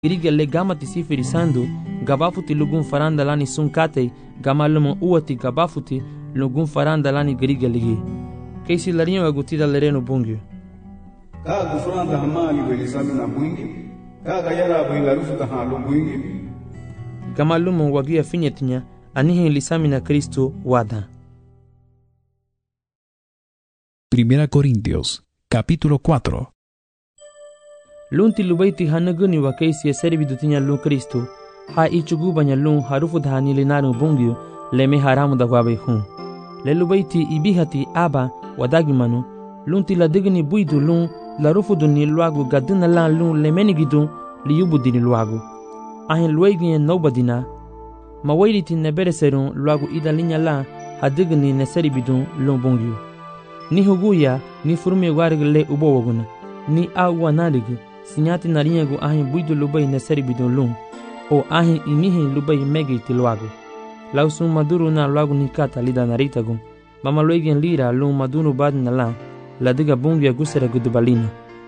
Griga le gama ti sifiri sandu, gabafuti lugun faranda lani sunkate, gama lumo uati gabafuti lugun faranda lani griga ligi. Keisi larinho agutida lereno bungyo. Kaga gufranda hamali belisami na bungi, kaga yara bwilarufu kahalo bungi. Gama lumo wagia finyetinya, anihe lisami na Cristo wada. 1 Corintios, capítulo 4. Lunti lubaiti hanaguni wa keisi servidu tinya lu Cristo, ha ichugu banya lu harufu dhani linaru bungyo, leme haramu da wabe hun. Le lubaiti ibihati aba wadagimanu, lunti la digni buidu lu la rufu duni luagu gaduna la lu lemenigidu liyubu dini luagu. Ahin luegi nobadina, mawairiti nebere serun luagu ida linya la hadigni neseribidu lu bungyo. Ni huguya ni furmi wargle ubo waguna, ni awa narigi, sinyati narinyagu ahin buidu lubai neseribidu lu, o ahin imihi lubai megiti luagu. Lausu maduru na luagu nikata lida naritagu, mama luegen lira lu maduru badina la diga bungya gusera gudubalina.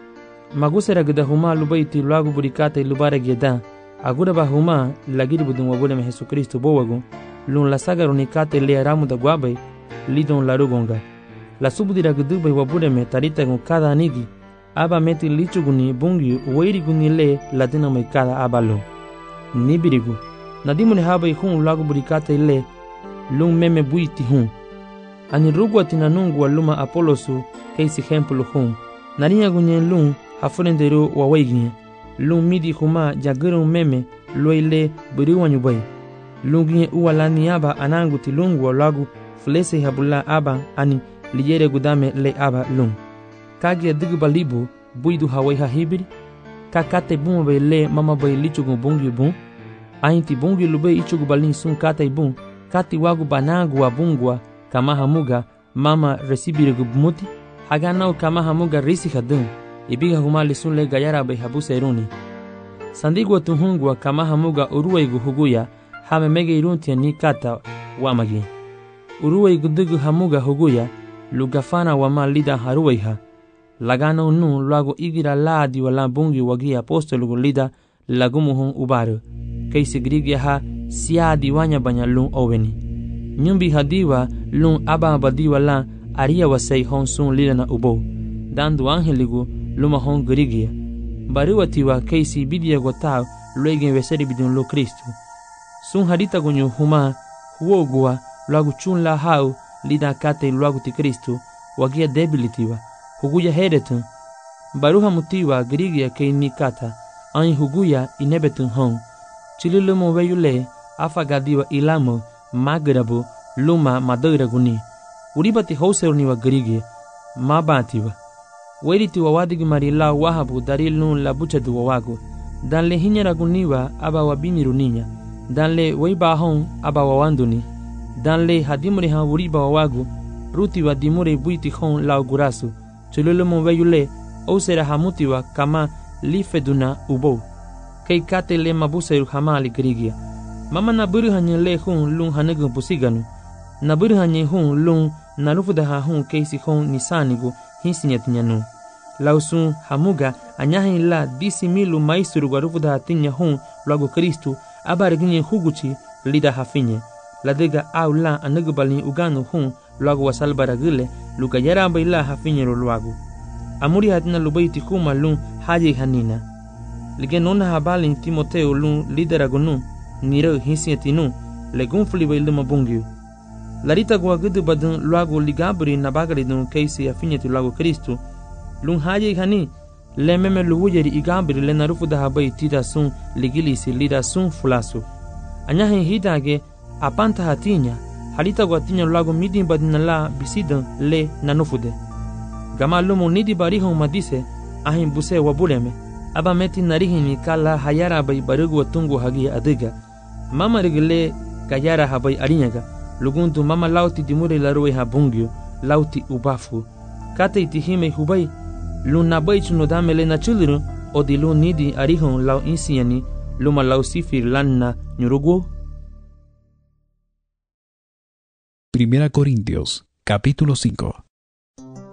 Magusera guda huma lubaiti luagu burikata ilubara geda, agura ba huma lagiri budun wabule me Jesu Kristo bowagu, lun la sagaru nikata ile aramu da guabai, lidon larugonga. La subudira gudubai wabule me taritagu kada anigi, aba meti lichuguni bungi uwairiguni le ladina me kada abalo. Nibirigu, nadimune habai hun luagu burikata ile, lun meme buiti hun. Ani rugwa tinanungu wa luma Apolosu keisi hempulu hun. Narinya gunye lun hafurendero wa waiginye. Lun midi huma jaguru meme loile buriwa nyubai. Lun ginye uwa lani aba anangu tilungu wa lagu fulese habula aba ani liyere gudame le aba lun. Kagia digu balibu buidu hawai hahibiri. Kakate bumbe le mama bai lichugu bungi bun. Ainti bungi lube ichugu balin sun kata ibun. Kati wagu banangu wa bungwa kama hamuga mama resibirigu bumuti. Haganau kama hamuga risi hadun. Ibiga humali sunle gayara bai habu seruni. Sandigwa tuhungwa kama hamuga uruwaigu huguya. Hame mege iruntia ni kata wamagi. Uruwaigu digu hamuga huguya. Lugafana wama lida haruwaiha. Lagana unu luago igira laadi wala bungi wagi apostolugu lida lagumuhun ubaru. Keisi grigia ha siadi wanya banya lun oweni. Nyumbi hadiwa lun aba badiwa la aria wasei hon sun lida na ubo. Dandu angeligu luma hon grigia. Bariwatiwa keisi bidia gotao luegen weseri bidun lo Kristu. Sun hadita gunyu huma huogua luagu chun la hau lida kate luagu ti Kristu wagia debilitiwa. Huguya heretun. Baruha mutiwa grigia kei ni kata. Ain huguya inebetun hon. Chililumo weyule afagadiwa ilamo magrabu luma madoiraguni. Uribati houseruni wa grigia. Mabatiwa. Weriti wa wadigi marila wahabu darilun la buchadu wa wagu. Danle hinyaraguniwa aba wabiniruninya. Danle weibahon aba wawanduni. Danle hadimure ha uriba wa wagu. Ruti wa dimure buiti hon la gurasu. Chululumo weyule osera hamutiwa kama lifeduna ubo. Kei kate le mabuseru hamali grigia. Mama na buru hanye le hun lun hanagu pusiganu. Na buru hanye hun lun narufudaha hun keisi hun nisanigu hinsinyatinyanu. Lausun hamuga anyahin la disi milu maisuru garufudaha tinya hun luago Kristu abariginye huguchi lida hafinye. Ladega au la anagubalini uganu hun luago wasalbaragile luka yaramba ila hafinyero luago. Amuri hatina lubaiti kuma lun haji hanina. Ligenona habali Timoteo lun lideragonu niro hinsinyatinu legun fuliba iluma bungyu. Larita guagudu badun luago ligabri nabagaridun keisi afinyati luago Kristu. Lun haji hani le meme luwujeri igabri le narufu da habai tida sun ligilisi lida sun fulasu. Anyahin hidage apanta hatinya halita guatinya luago midin badina la bisidan le nanufude. Gama lumo nidi barihon madise ahin buse wabuleme. Aba meti narihini kala hayara bai barugu watungu hagi adiga. Mama rigile gayara habai arinyaga. Luguntu mama lauti dimure laruwe habungyo lauti ubafu. Kate itihime hubai luna bai chunodamele na chuluru odi lu nidi arihon lau insiani luma lau sifir lanna nyurugu. 1 Corintios, capítulo 5.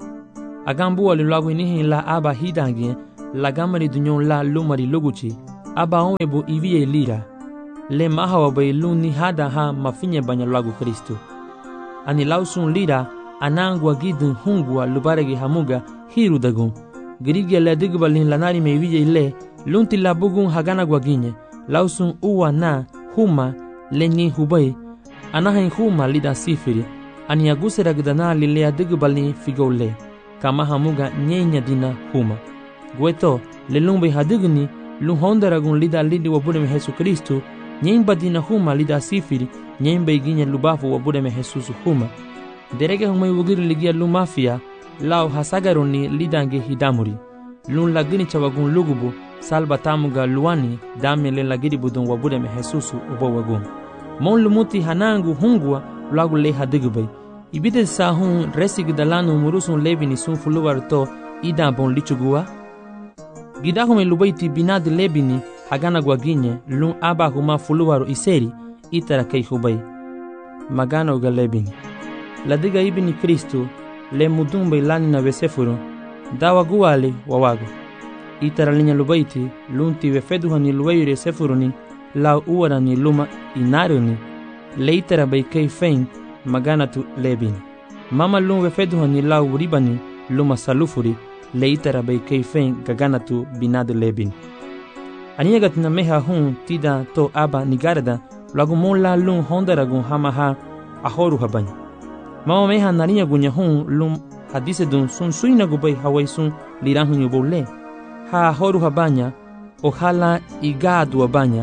Agambu alu lagu inihin la aba hidangi la gamari dunyon la lumari luguchi aba onwebo ivie lira le maha wabai lun ni hada ha mafinye banya lagu Kristo. Ani lausun lira anangwa gidun hungwa lubaregi hamuga hiru dagun. Girige le digbalin lanari me ivie le lunti labugun hagana gwaginye lausun uwa na huma lenyi hubai anahin huma lida sifiri ani agusera gdana lilea digbalin figole kama hamuga nyenya dina huma gweto lelumbe hadigni luhondaragun lida lidi wabudeme Yesu Kristo nyemba dina huma lida sifiri nyemba iginye lubafu wabudeme Jesus huma derege huma iwugiri ligia lumafia lao hasagaroni lidange hidamuri lun lagini chawagun lugubu salba tamuga luani damele lagiri budun wabudeme Jesus ubo wagun mon lumuti hanangu hungwa lagu le hadigubay ibide sahun resig dalanu murusun lebini sun fuluwarto ida bon lichugua gidahume lubaiti binad lebini hagana gwaginye lun aba huma fuluwaro iseri itara kay hubay magana uga lebini ladiga ibini Kristo le mudumbe lani na vesefuru dawa guwale wawago itara linya lubaiti lunti vefeduhani luwayure sefuruni la uwarani luma inaruni le itara bay kay fein magana tu lebini mama lun vefeduhani la uribani luma salufuri le itara bay kay fein gagana tu binad lebini aniyagat na meha hun tida to aba nigarada lagu mon la lun hondaragun hamaha ahoru habani mama meha narinya gunya hun lum hadise dun sun suina gubay hawai sun lirahun yubole ha horu habanya o hala igadu abanya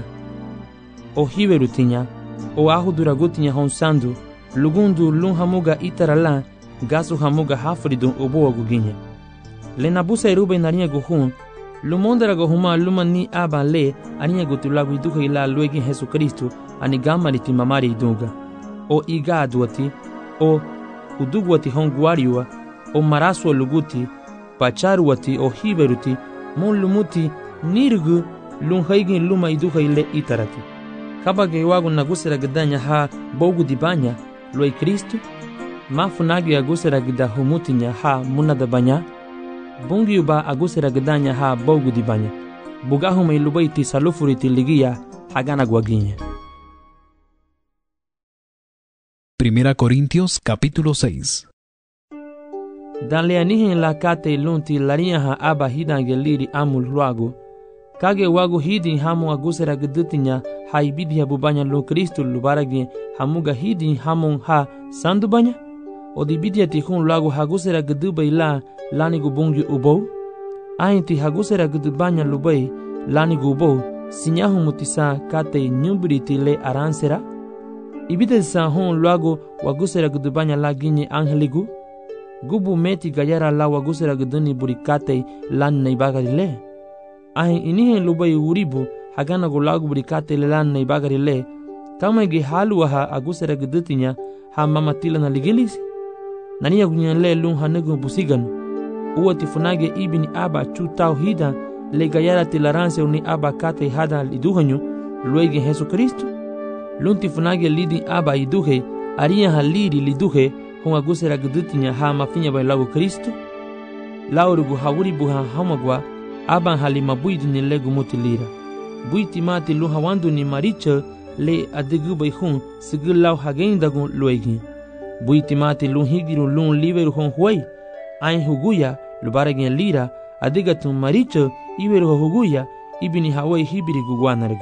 o hiverutinya o ahudura gutinya hon sandu lugundu lun hamuga itarala gasu hamuga hafridun obo guginya le nabusa irube narinya guhun lumondara gohuma lumani aba le aninya gutulagu iduha ila luegi Yesu Kristo ani gamariti mamari idunga o igadu ati o udugwati honguariwa o maraswa luguti pacharuwati o hiberuti mon lumuti nirgu lunhaigin luma iduha ile itarati kabage wagu nagusera gdanya ha bogu dibanya loi Kristo mafunagi agusera gda humutinya ha munadabanya bungi uba agusera gdanya ha bogu dibanya bugahume ilubaiti salufuriti ligia hagana gwaginya. Primera Corintios capítulo 6. Danle anihin la kate lunti laria ha aba hidange liri amul luago kage wagu hidin hamu agusera gdutinya ha ibidi bubanya lu Kristo lubaragi hamuga hidin hamun ha sandubanya odibidia tihun luago hagusera gdubay la lani gubungi ubo ainti hagusera gdubanya lubay lani gubo sinyahu mutisa kate nyubriti le aransera ibide sahun luago wagusera gdubanya la ginye angeligu gubu meti gayara la wagusera gduni burikate lan naibagarile ahin inihen lubay uribu hagana gulagu burikate lan naibagarile kama ge halu ha agusera gdutinya ha mamatila na ligilis naniya gunyan le lun hanego busigan uwati funage ibini aba chu tauhida le gayara tilaranse uni aba kate hada liduhanyu luegi Yesu Kristo lunti funage lidi aba iduhe ariya haliri liduhe hunga gusera gdutinya ha mafinya bay lagu Kristo laurugu hawuri buha hamagwa aban halima buidu ni legu mutilira buiti mati lu hawandu ni maricha le adigu bay hun sigil lau hagendagun luegi buiti mati lu higiru lun liveru hon huay ain huguya lubaragin lira adigatun maricha iveru huguya ibini hawai hibiri gugwanargu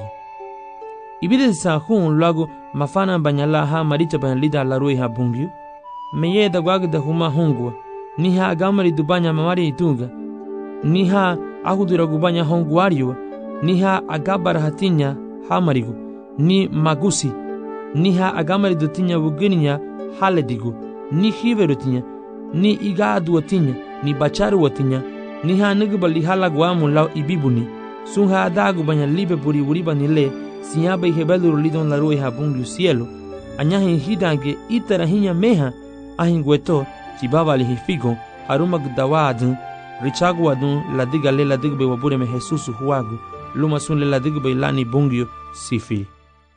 ibide sa hun lagu mafana banyala ha maricha ban lida larui ha bungyu meye da gwagda huma hungwa ni ha gamari dubanya mamari itunga ni ha ahudura gubanya honguario ni ha agabara hatinya hamarigu ni magusi ni ha agamari dutinya wugininya haledigu ni hiverutinya ni igadu watinya ni bacharu watinya ni ha nigubali halagwamu lau ibibuni sun ha adagu banya libe buri uriba nile siyabe hebeluru lidon larui ha bungu cielo anyahin hidange itara hinya meha ahin gweto chibaba lihifigo haruma gdawadun richagu wadun ladiga le ladigbe wabure me Jesus huagu luma sun le ladigbe lani bungyo sifi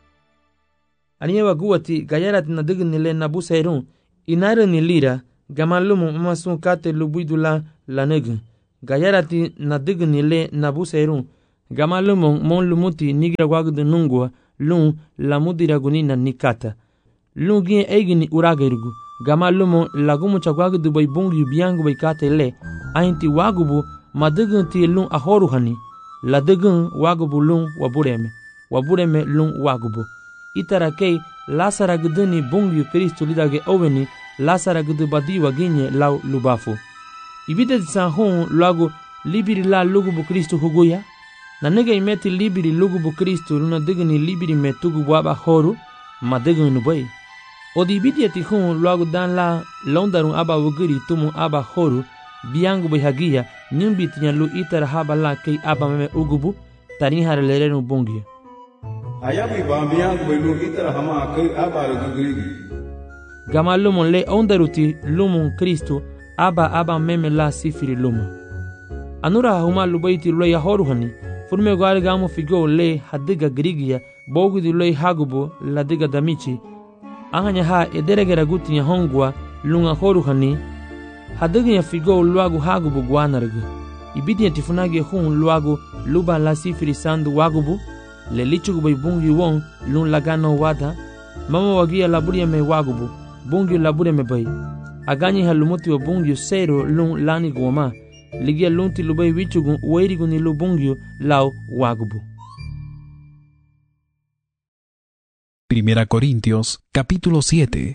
aniye waguwati gayarat nadigni le nabusairun inare ni lira gamalumu masun kate lubuidula laneg gayarati nadigni le nabusairun Gama lumon mon lumuti nigira wagdu nungwa lun lamudira gunina nikata. Lun gien eigini uragerugu. Gama lumon lagumu chagwagdu bay bungi biangu bay kate le. Ainti wagubu madugun ti lun ahoruhani. Ladugun wagubu lun wabureme lun wagubu. Itara kei lasara guduni bungi Kristu lidage oveni lasara gudu badiwa ginye lau lubafu. Ibide san hon lagu libiri la lugubu Kristu huguya. Na nega imeti libiri lugubu Kristu luna digni libiri metugu waba horu madugun nubai. Odi ibidi ati hon lagu dan la londarun aba wugiri tumu aba horu biangu bay hagia nyumbitinya lu itara haba la kei aba meme ugubu tani harlerenu bungi. Ayabi bambiangu bay lu itara hama kei aba rugiri. Gama lumon le ondaruti lumon Kristu aba meme la sifiri luma. Anura huma lubaiti lo ya horuhani furme gwari gamu figo le hadiga grigia bogu di lo hagubo la diga damichi. Ahanya ha ederegera gutinya hongwa lunga horuhani hadiga ya figo luagu hagubo guanargu. Ibidi ya tifunage hun luagu luba la sifiri sandu wagubu le lichugu bay bungi won lun lagano wada mama wagia laburia me wagubu bungi laburia me bay. Aganyi halumuti wa bungi sero lun lani guama ligia lunti lubay wichugu wairigu ni lubungi lau wagubu. Primera Corintios, capítulo 7.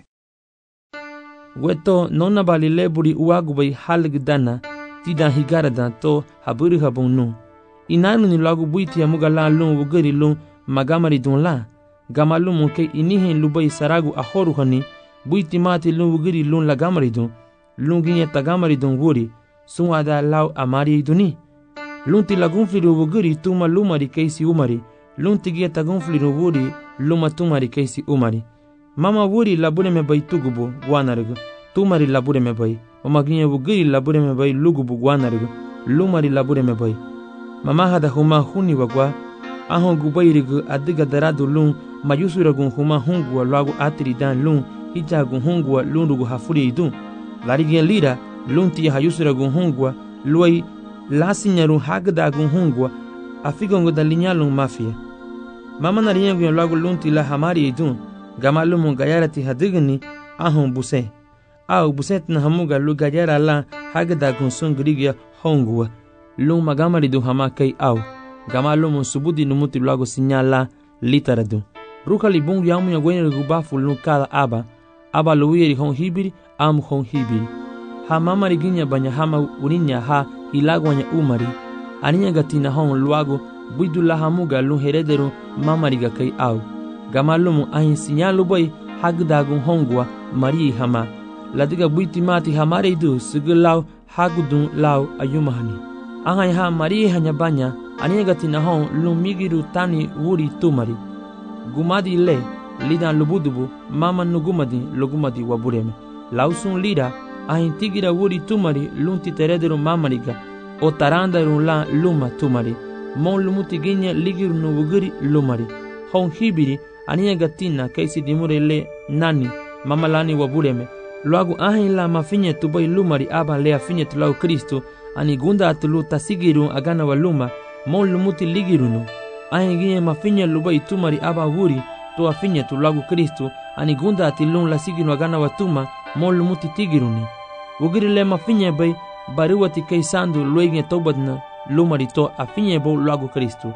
Weto nona bali leburi uagubay halgdana tida higarada to haburi habunu. Inanu ni lagu buiti ya muga la lun wugari lun magamari dun la. Gama lumu ke inihin lubay saragu ahoruhani buiti mati lun wugari lun lagamari dun. Lun ginye tagamari dun wuri sunwada lau amari duni. Lunti lagunfliru wugari tuma lumari keisi umari. Lunti gie tagunfliru wuri luma tumari keisi umari. Mama wuri labure me bay tugubu guanargu. Tumari labure me bay. Mama ginye wugari labure me bay lugubu guanargu. Lumari labure me bay. Mama hada huma huni wagwa. Ahon gubayrigu adiga daradu lun mayusuragun huma hungwa lagu atiri dan lun hijagun hungwa lunrugu hafuri idun. Larigien lira lunti hayusuragun hungwa luay lasinyaru hagdagun hungwa afigongo dalinyalun mafia. Mama nariyengun lagu lunti la hamari idun. Gama lumun gayarati hadigni ahon buse. Au buset na hamuga lu gayara la hagdagun sungrigia hongwa. Lung magamari du hama kay au. Gama lumun subudi numuti lagu sinyala litaradu. Ruka libung yamu ya gwenye gubafu lung kada aba. Aba luwiri hong hibiri amu hong hibiri. Ha mama riginya banya hama urinya ha hilagwanya umari. Aninya gatina hong luagu buidu la hamuga lung herederu mama riga kay au. Gama lumun ahin sinyalu boy hagdagun hongwa mari hama. Ladiga buiti mati hamare du sigilau hagudun lau ayumahani. Angay ha mari hanya banya aninya gatina hong lumigiru tani wuri tumari. Gumadi le lidan lubudubu mama nugumadi lugumadi wabureme. Lausun lira ahin tigira wuri tumari lunti terederu mamariga o tarandaru la luma tumari. Mon lumuti ginya ligiru nuwugiri lumari. Hong hibiri aninya gatina kaisi dimure le nani mamalani wabureme. Luagu ahin la mafinye tuboy lumari aba le afinye tulau Kristo ani gunda atulu tasigiru agana waluma mon lumuti ligirunu. Ahin ginye mafinye luboy tumari aba wuri to afinye tulagu Kristo ani gunda atilun la sigiru agana watuma mon lumuti tigiruni. Wugiri le mafinye bay bariwati kaisandu luegne tobadna lumari to afinye bo luagu Kristo.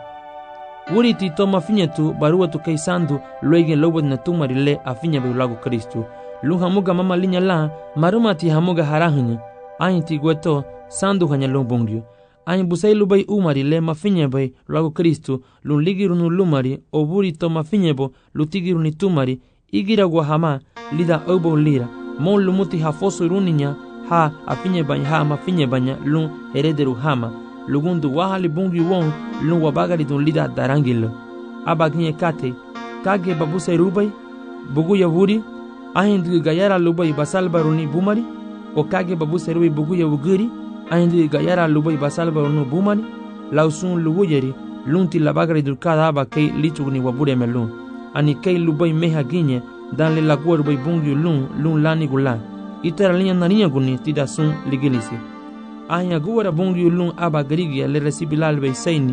Wuri ti to mafinye tu baruwatu kaisandu luegne lobadna tumari le afinye bo luagu Kristo. Lung hamuga mama linya la maruma ti hamuga harahunya. Ahin ti gweto sandu hanya lung bongyo. Ahin busay lubay umari le mafinye bay luagu Kristo lung ligirunu lumari o wuri to mafinye bo lutigiruni tumari igira guahama lida obo lira. Mon lumuti hafosu runinya ha afinye banya ha mafinye banya lung herederu hama. Lugundu wahali bungi won lung wabagari dun lida darangilo. Abaginye kate kage babusay rubay buguya wuri. Ahin du gayara lubay basal baruni bumari o kage babu serui buguya wugiri. Ahin du gayara lubay basal barunu bumari lausun lubuyeri lunti labagari durkada aba kay lichugni wabure melun ani kay lubay meha ginye dan le laguar bay bungi lun lani gula itara linya naniya guni tida sun ligilisi. Ahin aguara bungi lun aba garigia le resibilal bay sayni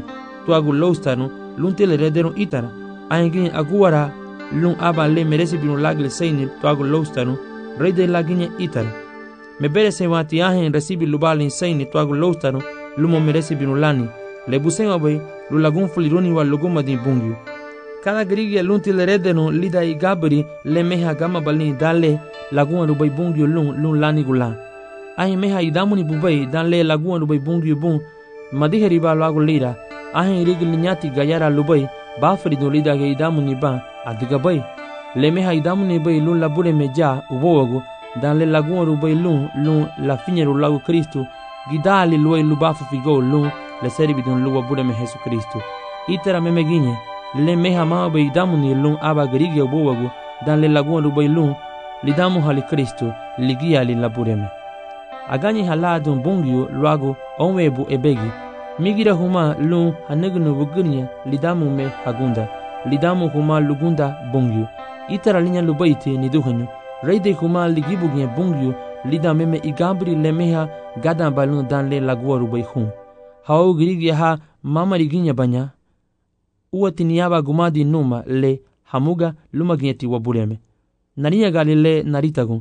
tuagu loustanu lun tele redero itara aingin aguara lun aba le merece binu lagle seini tuagu loustanu rede laginya itara me bere se wati ahen recibi lubalin seini tuagu loustanu lumo merece binu lani le busema boy lu lagun fulironi wa luguma din bungyu cada grigia lun tele redeno lida i gabri le meha gama balin dale lagun rubai bungyu lun lani gula ahen meha idamuni bubai dan le lagun rubai bungyu bun madihe riba lagu lira ahen rigil nyati gayara lubai bafri do lida ge idamuni ba adiga bai le meha idamuni bai lun labure meja ubogo dan le lagun rubai lun la finyeru lagu Kristo gidali luai lubafu figo lun le seribi don luwa bude me Jesu Kristo itera memeginye le meha ma bai idamuni lun aba grigi ubogo dan le lagun rubai lun lidamu hali Kristo ligia li labure me agani haladun bungyo luago onwebu ebegi migira huma lun hanegnu bugunya lidamu me hagunda lidamu huma lugunda bungyo itara linya lubaiti ni duhanyo reide huma ligibugne bungyo lidame me igabri lemeha gadan balun dan le lagwa rubai hun hau grigi ha mama riginya banya uatiniaba gumadi numa le hamuga lumagneti wabureme nariya galile naritagun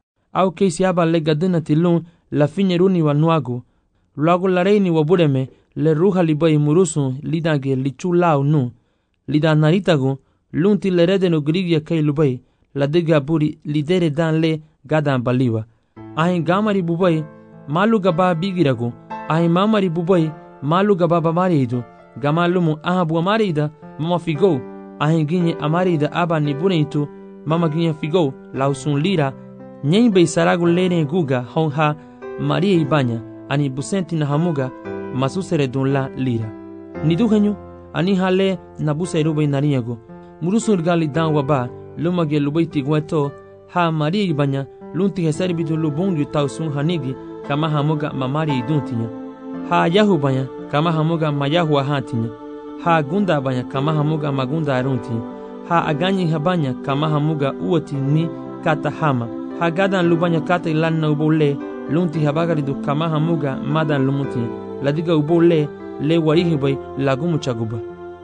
au keisi aba le gadena tilun la finyeruni wa nuago luago la reini wa bureme le ruha libai murusun lidage lichulau nu lida naritago lunti le redeno grigia kai lubai la diga buri lidere dan le gadan baliwa ahin gamari bubai malu gaba bigirago ahin mamari bubai malu gaba bamarido gamalumu ahabu amarida mama figo ahin ginye amarida aba ni buneitu mama ginye figo lausun lira nyembe saragu lene guga honha Maria ibanya ani busenti na hamuga masusere don la lira ni duhenyu ani hale na busero be nariego murusul gali dan waba lumage lubaiti gweto ha Maria ibanya lunti hesari bitu lubungu tausun hanigi kama hamuga mamari iduntinya ha yahu banya kama hamuga mayahu ahantinya ha gunda banya kama hamuga magunda aruntinya ha aganyi habanya kama hamuga uoti ni kata hama ha gadan lubanya kata ilanna ubole lunti habagari du kama hamuga madan lumuti ladiga ubole le warihi bay lagumu chaguba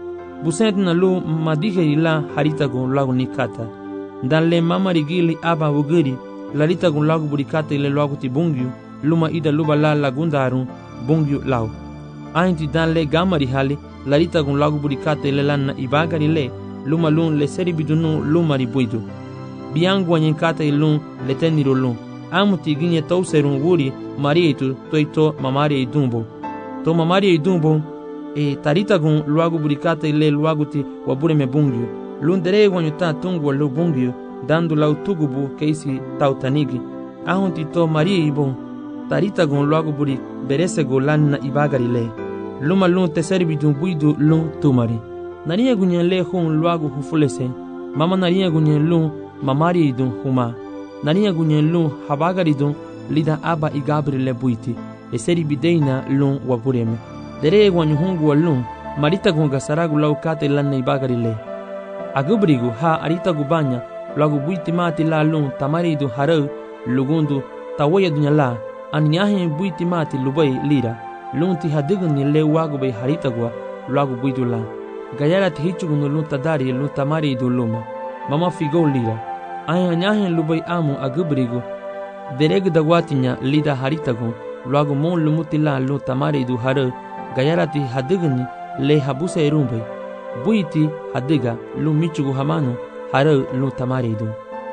busent na lu madiga ila harita gon lagu nikata dan le mama rigili aba wugiri larita gon lagu burikata ile lagu ti bungyu luma ida luba la lagundarun bungyu law ainti dan le gamari hali larita gon lagu burikata ile lanna ibagari le luma lun le seri bidunu luma ribuidu biangu anyenkata ilun le teniro lun amuti ginye tau serun wuri marietu toito mamari idumbo to mamari idumbo tarita gun luagu burikata ile luagu ti wabure me bungyu lundere wanyuta tungu lu bungyu dandu lau tugubu keisi tautanigi ahunti to marie ibon tarita gun luagu buri berese go lanna ibagari le luma lun teseri bidun buidu lun tumari nariya gunye le hun luagu hufulese mama nariya gunye lun mamari idun huma nariya gunye lun habagari dun lida aba igabri le buiti eseri bideina lun wabureme dere wanyu hungu lun marita gunga saragu lau kate lanna ibagari le agubrigu ha arita gubanya lagu buiti mati la lun tamari du harau lugundu tawaya dunya la anyahe buiti mati lubai lira lun ti hadigun ni le wagu bei harita gua lagu buidu la gayara ti hichugun lun tadari lun tamari du luma mama figo lira aya nyahe lubai amu agubrigu dereg dagwatinya lida harita gun lagu mon lumuti la lun tamari du harau gayara ti hadigun le habusa irumbai buiti hadiga lu michugu hamanu harau lu tamaridu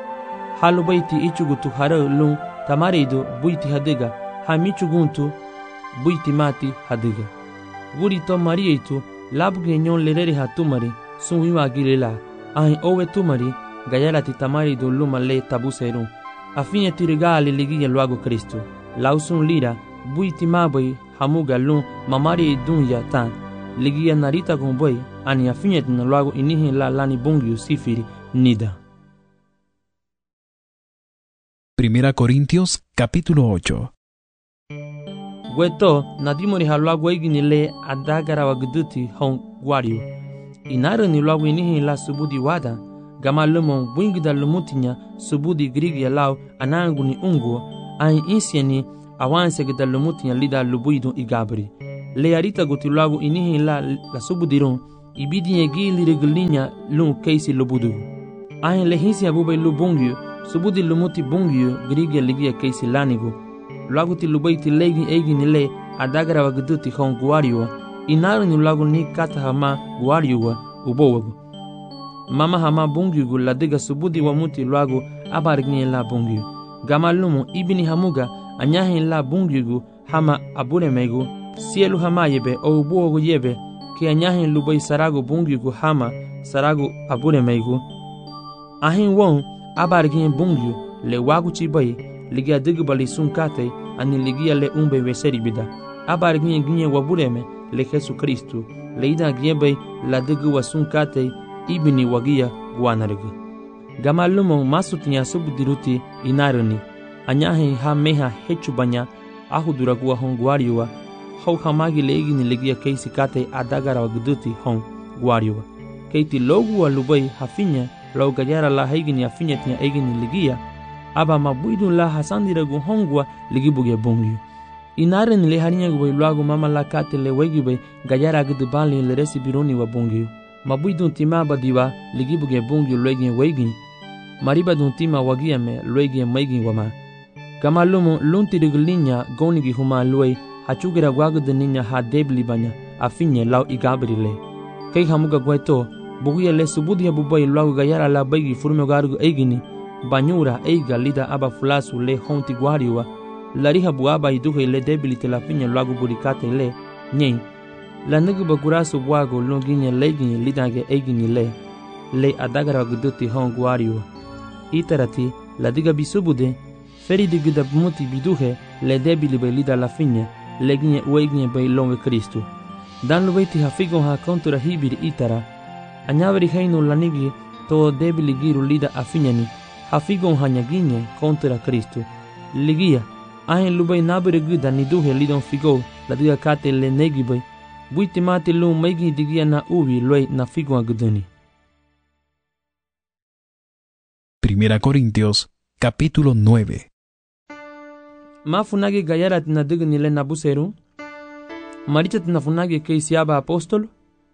halu baiti ichugu tu harau lu tamaridu buiti hadiga ha michuguntu buiti mati hadiga guri to mariitu labge nyon lerere ha tumari sunwiwa gilela ahin owe tumari gayala ti tamaridu lu male tabuseru afine tirigali ligiye luago Kristo lausun lira buiti mabai hamuga lu mamari dunya tan ligia narita gomboy ani afinyet na luago inihi la lani bungyu sifiri nida. Primera Corintios capítulo 8. Gweto nadimori ha luago igini le adagara wagduti hon guario inara ni luago inihi la subudi wada gama lumon bungida lumutinya subudi grigia lao anangu ni ungo ain insieni awanse gida lumutinya lida lubuidu igabri le arita goti lagu inihi la subudiron ibidinye gili regalinya lun keisi lobudu. Ahin lehisi abubay lubungyo subudi lumuti bungyo grigia ligia keisi lanigu. Lagu ti lubayti legi egini le adagara wagduti hon guariwa inaru lagu ni kata hama guariwa ubowagu. Mama hama bungyugu ladiga subudi wamuti lagu abargni la bungyu. Gamalumu ibini hamuga anyahin la bungyugu hama aburemegu sielu hama yebe o ubowagu yebe ke anyahin lubay saragu bungyugu hama saragu aburemegu. Ahin won abargni bungyu le wagu chibay ligia digbali sunkate ani ligia le umbe weseri bida. Abargni ginye wabureme le Jesu Kristu le ida giebe la digu wasunkate ibini wagia guanargu. Gamalumo masutinya subudiruti inarani anyahi ha meha hechubanya ahuduragua hon guariwa hau hamagi leigini legia keisi kate adagara wagduti hon guariwa keiti logu wa lubai hafinya lau gajara la haigini afinya tinya egini legia aba mabuidun la hasandiragu hongwa ligibuge bongyu inarani le harinya gubai luagu mama la kate le wegibai gajara agdubali le resi bironi wa bongyu mabuidun tima badiwa ligibuge bongyu loegin weigin mariba dun tima wagiame loegin maigin wama. Gamalumu lunti rigalinya gonigi huma luei hachugira guagud ninya ha debli banya afinye lau igabrile. Kei hamuga gueto buguya le subudi bubai lau gayara la baigi furme garugu eigini banyura eiga lida aba fulasu le honti guariwa lariha buaba iduhe le debli te la finye lagu burikate le nyen la nugu bagurasu buago longinya legin lidage eigini le adagara guduti hon guariwa itarati la diga bisubude feri digida muti biduhe le debili bay lida la finye leginye ueginye bay longe Kristu. Dan lubaiti hafigon ha kontura hibiri itara anyaveri heinu lanigi to debili giru lida afinyani hafigon hanyaginye kontura Kristu. Ligia ahen lubay nabere gida niduhe lidon figo la diga kate le negi bay buiti mati lum maigi digia na ubi loy na figon aguduni. Primera Corintios, capítulo 9. Mafunagi gayara tina digni le nabuseru maricha tina funagi keisiaba apostolo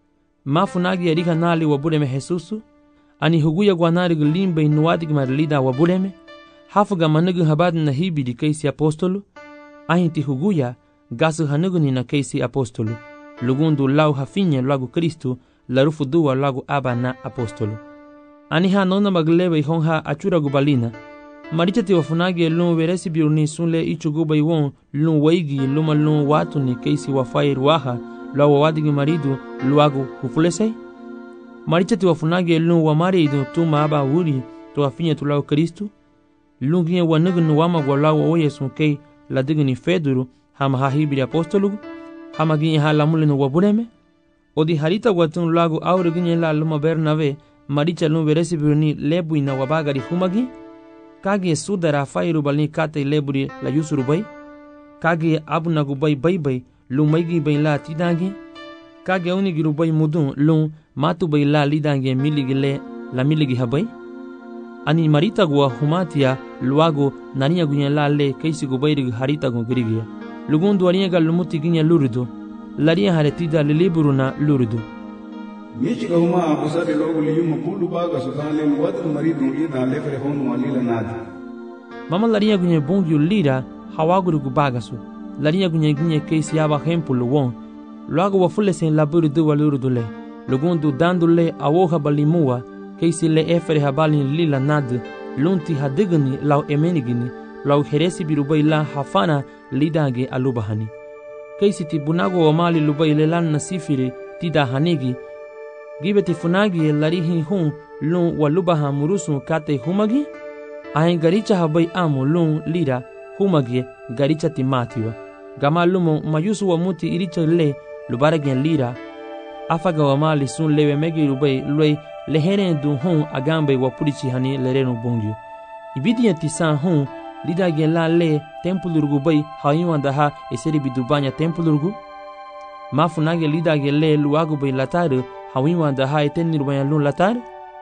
mafunagi erika nali wabureme Jesusu ani huguya guanari limbe inuadig marlida wabureme hafuga manugu habad na hibidi keisi apostolo ahinti huguya gasu hanuguni na keisi apostolo lugundu lau hafinye lagu Kristu larufu duwa lagu aba na apostolo ani hanona maglebe ihonha achura gubalina maricha ti wafunagi lun veresi biruni sunle ichuguba iwon lun waigi luma lun watu ni keisi wafai ruaha la wawadigi maridu luagu hufulesei maricha ti wafunagi lun wamari idu tuma aba wuri to afinya tulau Kristu lun ginye wanugu nuwama gwalawa oye sunkei la digni feduru hama hahibiri apostolugu hama ginye halamulinu wabureme odi harita watun lagu aure ginye la luma Bernave maricha lun veresi biruni lebu ina wabagari humagi kage sudara fairu balni kate leburi la yusuru bay kage abunagu bay bay lumaigi bay la tidangi kage unigiru bay mudun lun matu bay la lidange miligi le la miligi habay ani marita gua humatia luago nania gunya la le keisi gu bayrig harita gu grigia lugundu ania gal lumuti ginya lurudu laria haretida liburu na lurudu Michiga huma abusari logu liyuma kulu baga sudale watu maridu lida lefre honu walila nadi. Mama laria gunye bongi lira hawaguru gubagasu. Laria gunye ginye keisi yaba hempulu won. Luago wafule sen laburu du waluru dule. Lugundu dandule awoha balimua keisi le efere habali lila nadi. Lunti hadigani lau emenigini lau heresi birubai la hafana lidage alubahani. Keisi tibunago wamali lubai lelan nasifiri tida hanigi gibeti funagi larihi hun lun walubaha murusu kate humagi ahin garicha habai amu lun lira humagi garicha timatiwa gama lumo mayusu wa muti iricha le lubaragen lira afaga wa mali sun lewe megi rubai loi leheren dun hun agambe wa purichi hani lerenu bongyu ibidi tisan hun lida gen la le tempulurgu bai hayuanda ha eseri bidubanya tempulurgu mafunagi lida gen le luagu bai lataru hawiwa da ha eteni rubanya lun latar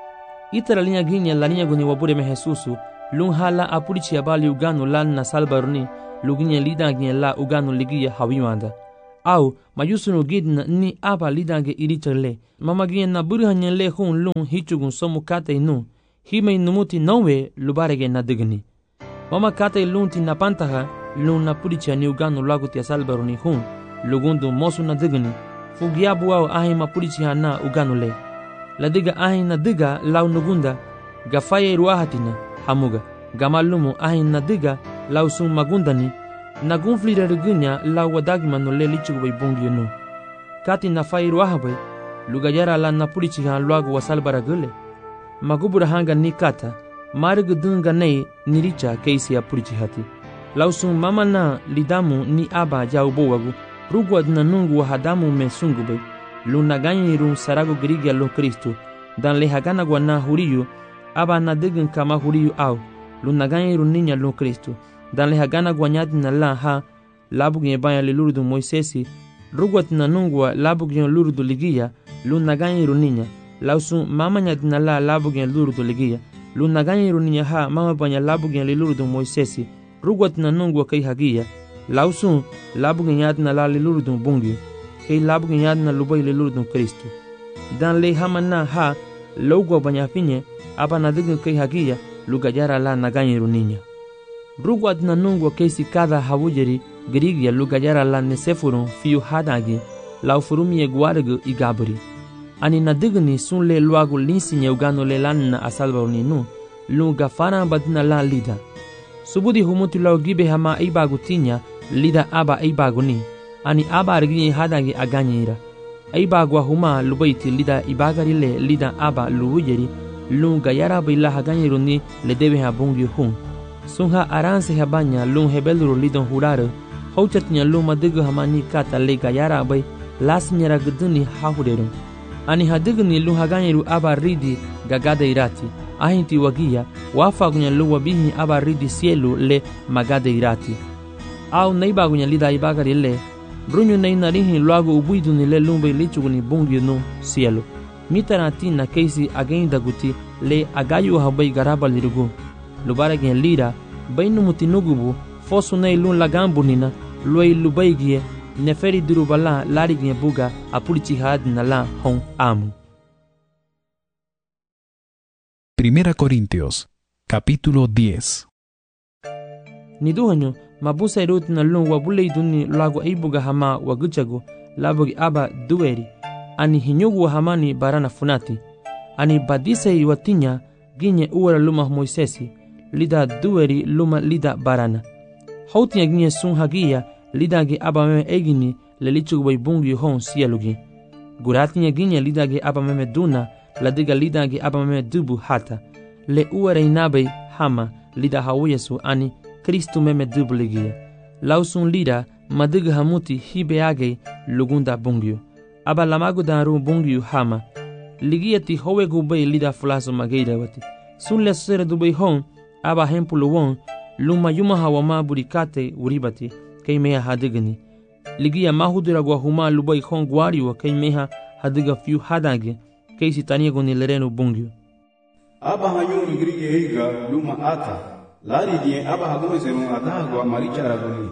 itara linya ginya la linya guni wabure me Jesusu lun hala apurichi abali uganu lan na salbarni luginya lida ginya la uganu ligia hawiwa da au mayusuno gidna ni aba lidange irichale mamagien na burhanya le hun lun hichugun somu kate nu hime numuti nowe lubarege na digni mama kate lunti na pantaha lun na puricha ni ugano lagu tia salbaro ni hun lugundu mosu na digni fugiabu au ahi mapurichi hana ugano le la diga ahi na diga lau nugunda gafaye ruahatina hamuga gamalumu ahi na diga lau sun magundani na gunflira rigunya lau wadagima no le lichugu bai bungi no kati na fai ruahabai lugayara la na purichi han luagu wasalbara gule magubura hanga ni kata marigu dunga nei niricha keisi ya purichi hati lau sun mama na lidamu ni aba jau bowagu rugwa na nungu wa hadamu me sungu bai lunaganya irun sarago grigia lo Kristo dan le hagana gwa na huriyu aba na digin kama huriyu au lunaganya irun ninya lo Kristo dan le hagana gwa nyadi na la ha labugin banya le lurudu Moisesi rugwat na nungwa labugin lurudu ligia lunaganya irun ninya lausu mama nyadi na la labugin lurudu ligia lunaganya irun ninya ha mama banya labugin le lurudu Moisesi rugwat na nungwa kai hagia lausu labugin nyadi na la le lurudu bungi kay labugin yad na lubay lelurdong Kristo. Dan le hamana ha logwa banyafinye aba na digin kay hagia lugayara la naganyiru ninya. Rugwad na nungwa kaysi kada hawujeri grigya lugayara la nesefurun fiu hadagi lau furumye guargu igaburi. Ani na digni sun le luagu linsinye ugano le lan na asalba uninu lunga fana badina la lida. Subudi humutu lau gibe hama ibagu tinya lida aba ibagu ni. Ani aba arginye hadangi aganyira aibagwa huma lubaiti lida ibagarile lida aba luwujeri lunga yara bila haganyiru ni le debe habungi hun sunha aranse habanya lung hebeluru lidon hurare hauchatnya luma digu hamani kata le gayara bai lasnyara guduni hahuderu ani hadigni lung haganyiru aba ridi gagada irati ahinti wagia wafagunya luwa bihi aba ridi sielu le magada irati au naibagunya lida ibagarile Brunyo na inarihin luago ubuidu ni le lumbe lichugu ni bungi no cielo. Mitarati na keisi again daguti le agayu habai garaba lirugu. Lubara gen lira, bainu mutinugubu, fosu na ilun lagambu nina, luai lubaigie, neferi durubala lari gen buga apulichi had na la hon amu. 1 Corintios, capítulo 10. Niduhanyo, mabusa irut na lung wabule iduni lagu aibuga hama waguchago labugi aba dueri ani hinyugu hamani barana funati ani badise iwatinya ginye uwara luma Moisesi lida dueri luma lida barana hautinya ginye sun hagia lida ge aba meme egini lelichugu bai bungi hon sielugi guratinya ginye lida ge aba meme duna ladiga lida ge aba meme dubu hata le uwara inabai hama lida hawiyesu ani Kristo meme dubligia. Lausun lira madiga hamuti hibeage lugunda bungyu. Aba lamagu daru bungyu hama. Ligiati howe gubay lida fulaso mageira wati. Sun le sere dubay hon aba hempulu won luma yuma hawama burikate uribati kay meha hadigani. Ligia mahudura gwa huma lubay hon gwariwa kay meha hadiga fiu hadage kay sitania goni lerenu bungyu. Aba hayun grige higa luma ata. Lari die aba hagume serun atagwa maricha raguni.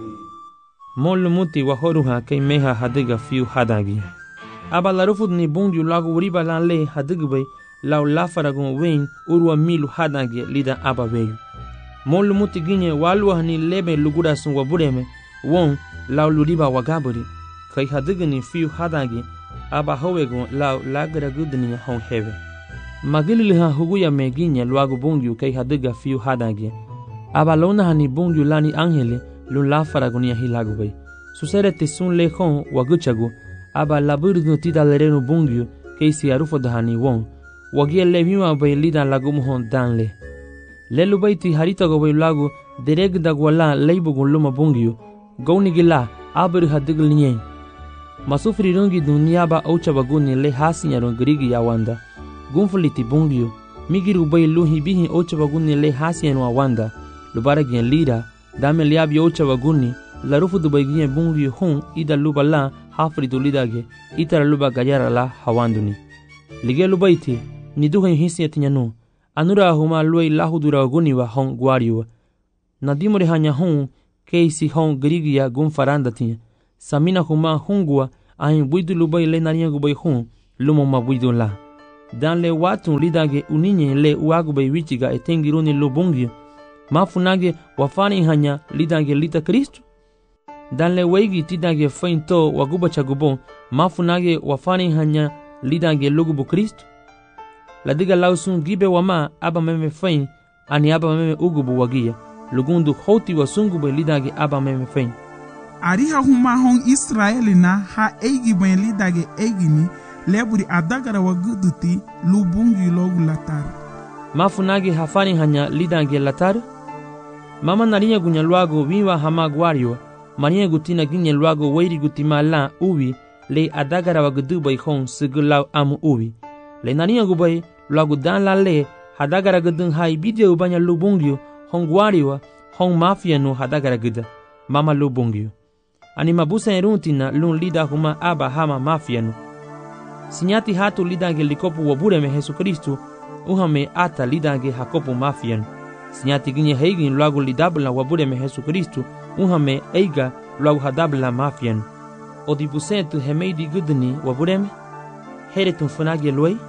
Molu muti wahoruha kay meha hadiga fiu hadagi. Aba larufud ni bungi lagu uriba lan le hadigbe lau lafaragun wein urwa milu hadagi lida aba weyu. Molu muti ginye walwa ni lebe lugura sun wabureme won lau luriba wagaburi kay hadigni fiu hadagi aba howegun lau lagra gudni hon heve. Magiliha huguya meginye luagu bungi kay hadiga fiu hadagi. Aba lona hani bungi lani angele lun la faragonia hilagubay. Susere te sun lehon waguchagu aba laburdu tida lerenu bungi keisi arufo dahani won. Wagia levima bay lida lagumuhon danle. Lelu bayti harita go bay lagu dereg dagwala leibugun luma bungi gownigila abur hadigl nyen. Masufri rungi dunyaba aucha baguni le hasinyaron grigi yawanda. Gunfuliti bungi migiru bay luhi bihi aucha baguni le hasinyaron awanda. Lubara gen lira dame liabi ocha waguni la rufu dubai gen bungi hon ida luba la hafri du lidage itara luba gayara la hawanduni lige lubaiti ni duhen hisiyatinya no anura huma luai lahudura waguni wa hon gwariwa nadimore hanya hon keisi hon grigia gun faranda tinya samina huma hungua ahin buidu lubai le nania gubai hun lumo ma buidu la. Dan le watun lidage uninye le uagubai wichiga etengiruni lubungyo. Mafunage wafani hanya lidage lita Kristu. Dan le weigi tidage fainto waguba chagubon mafunage wafani hanya lidage lugubu Kristu. Ladiga lausun gibe wama aba meme fain ani aba meme ugubu wagia lugundu hoti wasungube lidage aba meme fain. Ariha huma hon Israeli na ha eigi ben lidage eigini leburi adagara waguduti lubungi logu latar. Mafunage hafani hanya lidage latar. Mama narinya gunya luago wiwa hamagwario mania gutina ginya luago weiri gutima la uwi le adagara wagudu bai hon segulau amu uwi. Le narinya gubai luago dan la le hadagara gudun hai bidia ubanya lubungio hongwario hong mafia no hadagara guda mama lubungio. Ani mabusa eruntina lun lida huma aba hama mafia no. Sinyati hatu lidage likopu wabureme Jesu Kristu uhame ata lidage hakopu mafia no. Sinyati ginye heigin luago lidabla wabureme Jesu Kristu uhame eiga luago hadabla mafia no. Odibusentu hemeidi guduni wabureme heretun funage luai.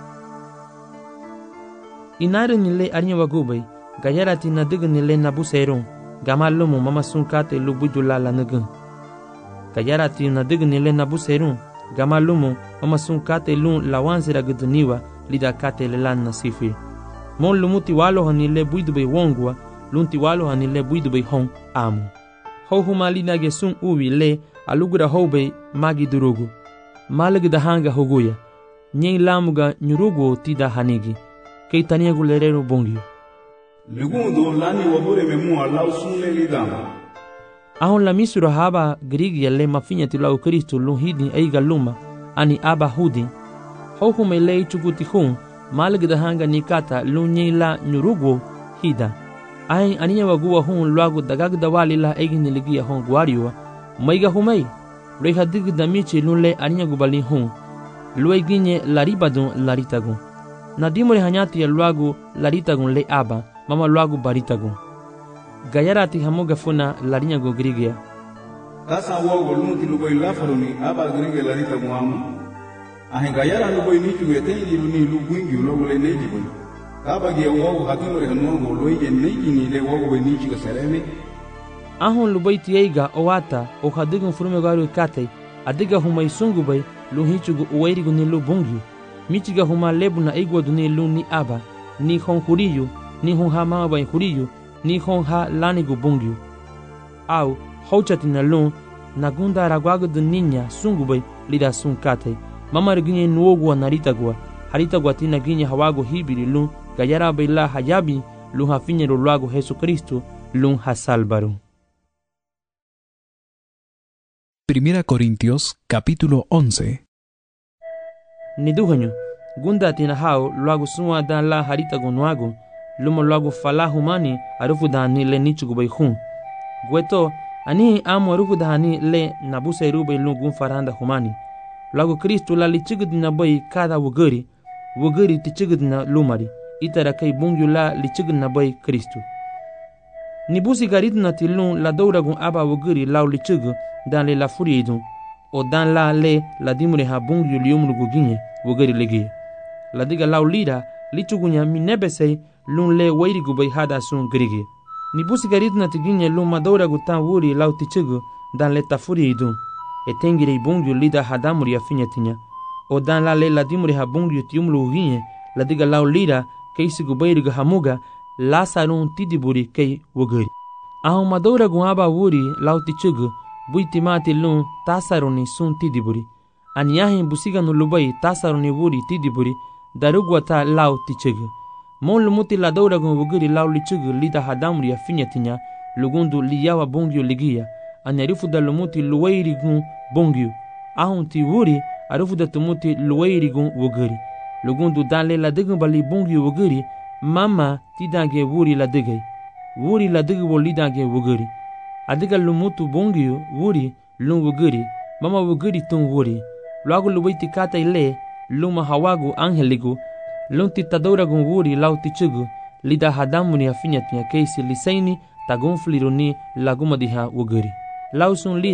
Inarin le arnya wagubai gayarati na digni le nabuseron gamalumu mama sunkate lubujula la nugun. Gayarati na digni le nabuseron gamalumu mama sunkate lun lawansira guduniwa lidakate le lan nasifi. Mon lumuti walo hani le buidube wongwa lunti walo hani le buidube hon amu. Houhuma lidage sun uwi le alugura hoube magi durugu. Malagda hanga hoguya. Nyei lamuga nyurugu tida hanigi. Kei tania gulerero bongio. Lugundo lani wabure memu alau sunle lidama. Ahon la misura haba grigia le mafinya tilau Kristu lunhidi eiga luma ani aba hudi. Houhume le chukutihun malagda hanga nikata lunye la nyurugu hida. Ahin aniya wagua hun luagu dagagda wali la egini ligia hon guariwa. Maiga humei. Reha digda michi lunle aniya gubali hun. Lue ginye laribadun laritagun. Nadimore hanyati ya luagu laritagun le aba, mama luagu baritagun. Gayarati hamuga funa larinya go grigia. Tasa wogo lunti lugoy lafaruni aba grigia laritagun amu. Ahin gayara lugoy nichu yetengi luni luguingi logo le neji boy. Kaba ge wogo hatimore hanuogo loige neji ni le wogo we nichi gasereme. Ahon lubai tieiga owata o hadigun furume garu katei adiga humai sungu bay luhichugu uwairigu ni lubungi. Michiga huma lebu na igwa duni lu ni aba, ni hon huriyu, ni hon ha mama bay huriyu, ni hon ha lanigu bungiu. Au, hauchati na lu, na gunda ragwagu duninya sungu bay lida sunkate. Mama riginye nuogwa naritagwa, haritagwa tina ginye hawago hibiri lu, gayara bay la hayabi, lu hafinye luago Jesu Kristu, lu ha salvaru. 1 Corintios capítulo 11. Niduhanyo, gunda tina hao luago suwa dan la haritago nuago, lumo luago fala humani arufu dani le nichugu bay hun. Gweto, ani amu arufu dani le nabuse rube lungun faranda humani. Luago Kristu la lichigudina bay kada wugari tichigudina lumari, itara kay bungyu la lichigudina bay Kristu. Nibusi garidna tilun la douragun aba wugari lau lichigu dan le la furiidun, o dan la dimure ha bungyu liumrugu ginye wugari legi. La diga lau lira lichugunya minebesei lun le wairigu bay hada sun grigi. Nibusi garidna tiginye lun madouragu tan wuri lau tichigu dan le ta furiidun, e tengire bungyu lida hadamuri ya finyatinya, o dan la dimure ha bungyu tiumrugu ginye, la diga lau lira keisigu bayrigu hamuga lasarun tidiburi kei wugari. Ahon madouragu aba wuri lau tichigu buitimati lun tasaruni sun tidiburi. Aniyahin busiga no lubai tasaruni wuri tidiburi darugwata lau tichigu. Mon lumuti la douragun wugiri lau lichigu lida hadamuri ya finyatinya lugundu liyawa bongyu ligia. Anyarifu da lumuti luwairigun bongyu. Ahon ti wuri arufu da tumuti luwairigun wugiri. Lugundu danle la digun bali bongyu wugiri mama tidange wuri la digay. Wuri la digu lidange wugiri. Adiga lumutu bongyu wuri lun wugiri mama wugiri tun wuri. Luagu luwaiti kata ile luma hawagu angeligu lun titadouragun wuri lau tichugu lida hadamuni ya finyatinya keisi lisaini tagun fliruni laguma diha wugiri. Lau sun lida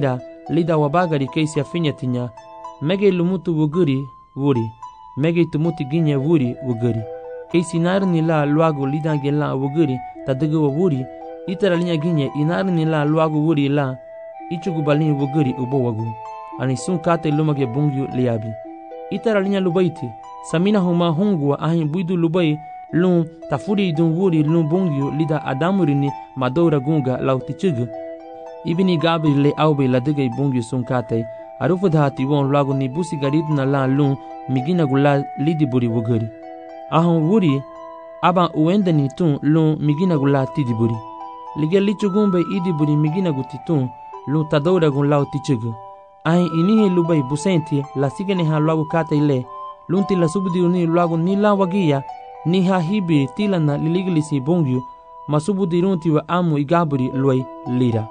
lida wabagari keisi afinyatinya mege lumutu wuguri wuri mege tumuti ginye wuri wuguri keisi narni la luago lida gela wuguri tadego wuri itara linya ginye inarni la luago wuri la ichugu balini wuguri ubo wagu ani sun kate lumage bungyu liabi itara linya lubaiti samina huma hongwa ahin buidu lubai lun tafuri dun wuri lun bungyu lida adamurini madora gunga lautichugu ibini gabri le aube ladege bungyu sun kate arufu dhati won lagu ni busi garidna la lun migina gula lidi buri wuguri ahon wuri aba uendani tun lun migina gula tidi buri lige lichugumbe idi buri migina gutitun lun tadora gun lautichugu ahin inihe lubai busenti la sigene ha lagu kate ile lunti la subudi uni lagu ni la wagia ni ha hibi tilana liligilisi bongyu masubudi runti wa amu igaburi luai lira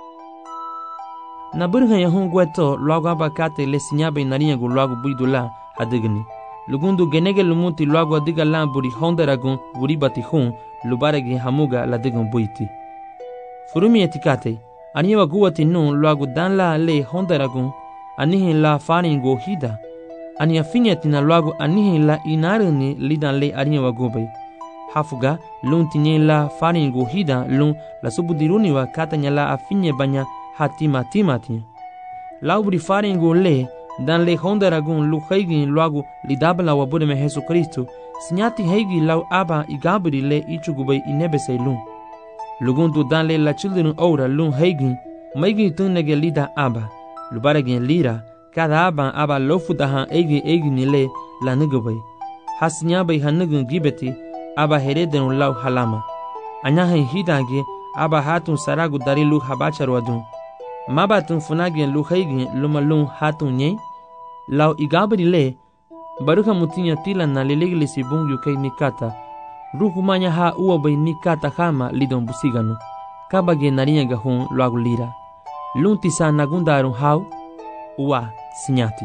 na burha ya hongweto lagu abakate le sinyabe nariya gu lagu buidula hadigni lugundu genege lumunti lagu adiga la buri hondaragun buri batihun lubarege hamuga la digun buiti furumi etikate aniwa guwati nun lagu dan la le hondaragun anihin la faringo hida ani afinyatina lagu anihin la inarini lidan le aniwa gubay hafuga lun tinye la faringo hida lun la subudiruni wa katanya la afinye banya hatima timati laubri faringo le dan le hondaragun lu haygin lagu lidabla wa budeme Jesu Kristo sinyati haygi lau aba igabri le ichugubay inebese lun lugundu dan le la children ora lun haygin maygi tunnege lida aba lubaregen lira kada aba lofudahan egi nile la nugubay hasnyabay hanugun gibeti aba hereden lau halama anyahen hidange aba hatun saragu dari lu habacharwadun mabatun funagen lu haygin lumalun hatun nye lau igabri le baruka mutinya tila na lileglisi bungyu kay nikata rukumanya ha uwabay nikata hama lidon busiganu kabage narinya gahun luagu lira luntisa nagundarun hau uwa sinyati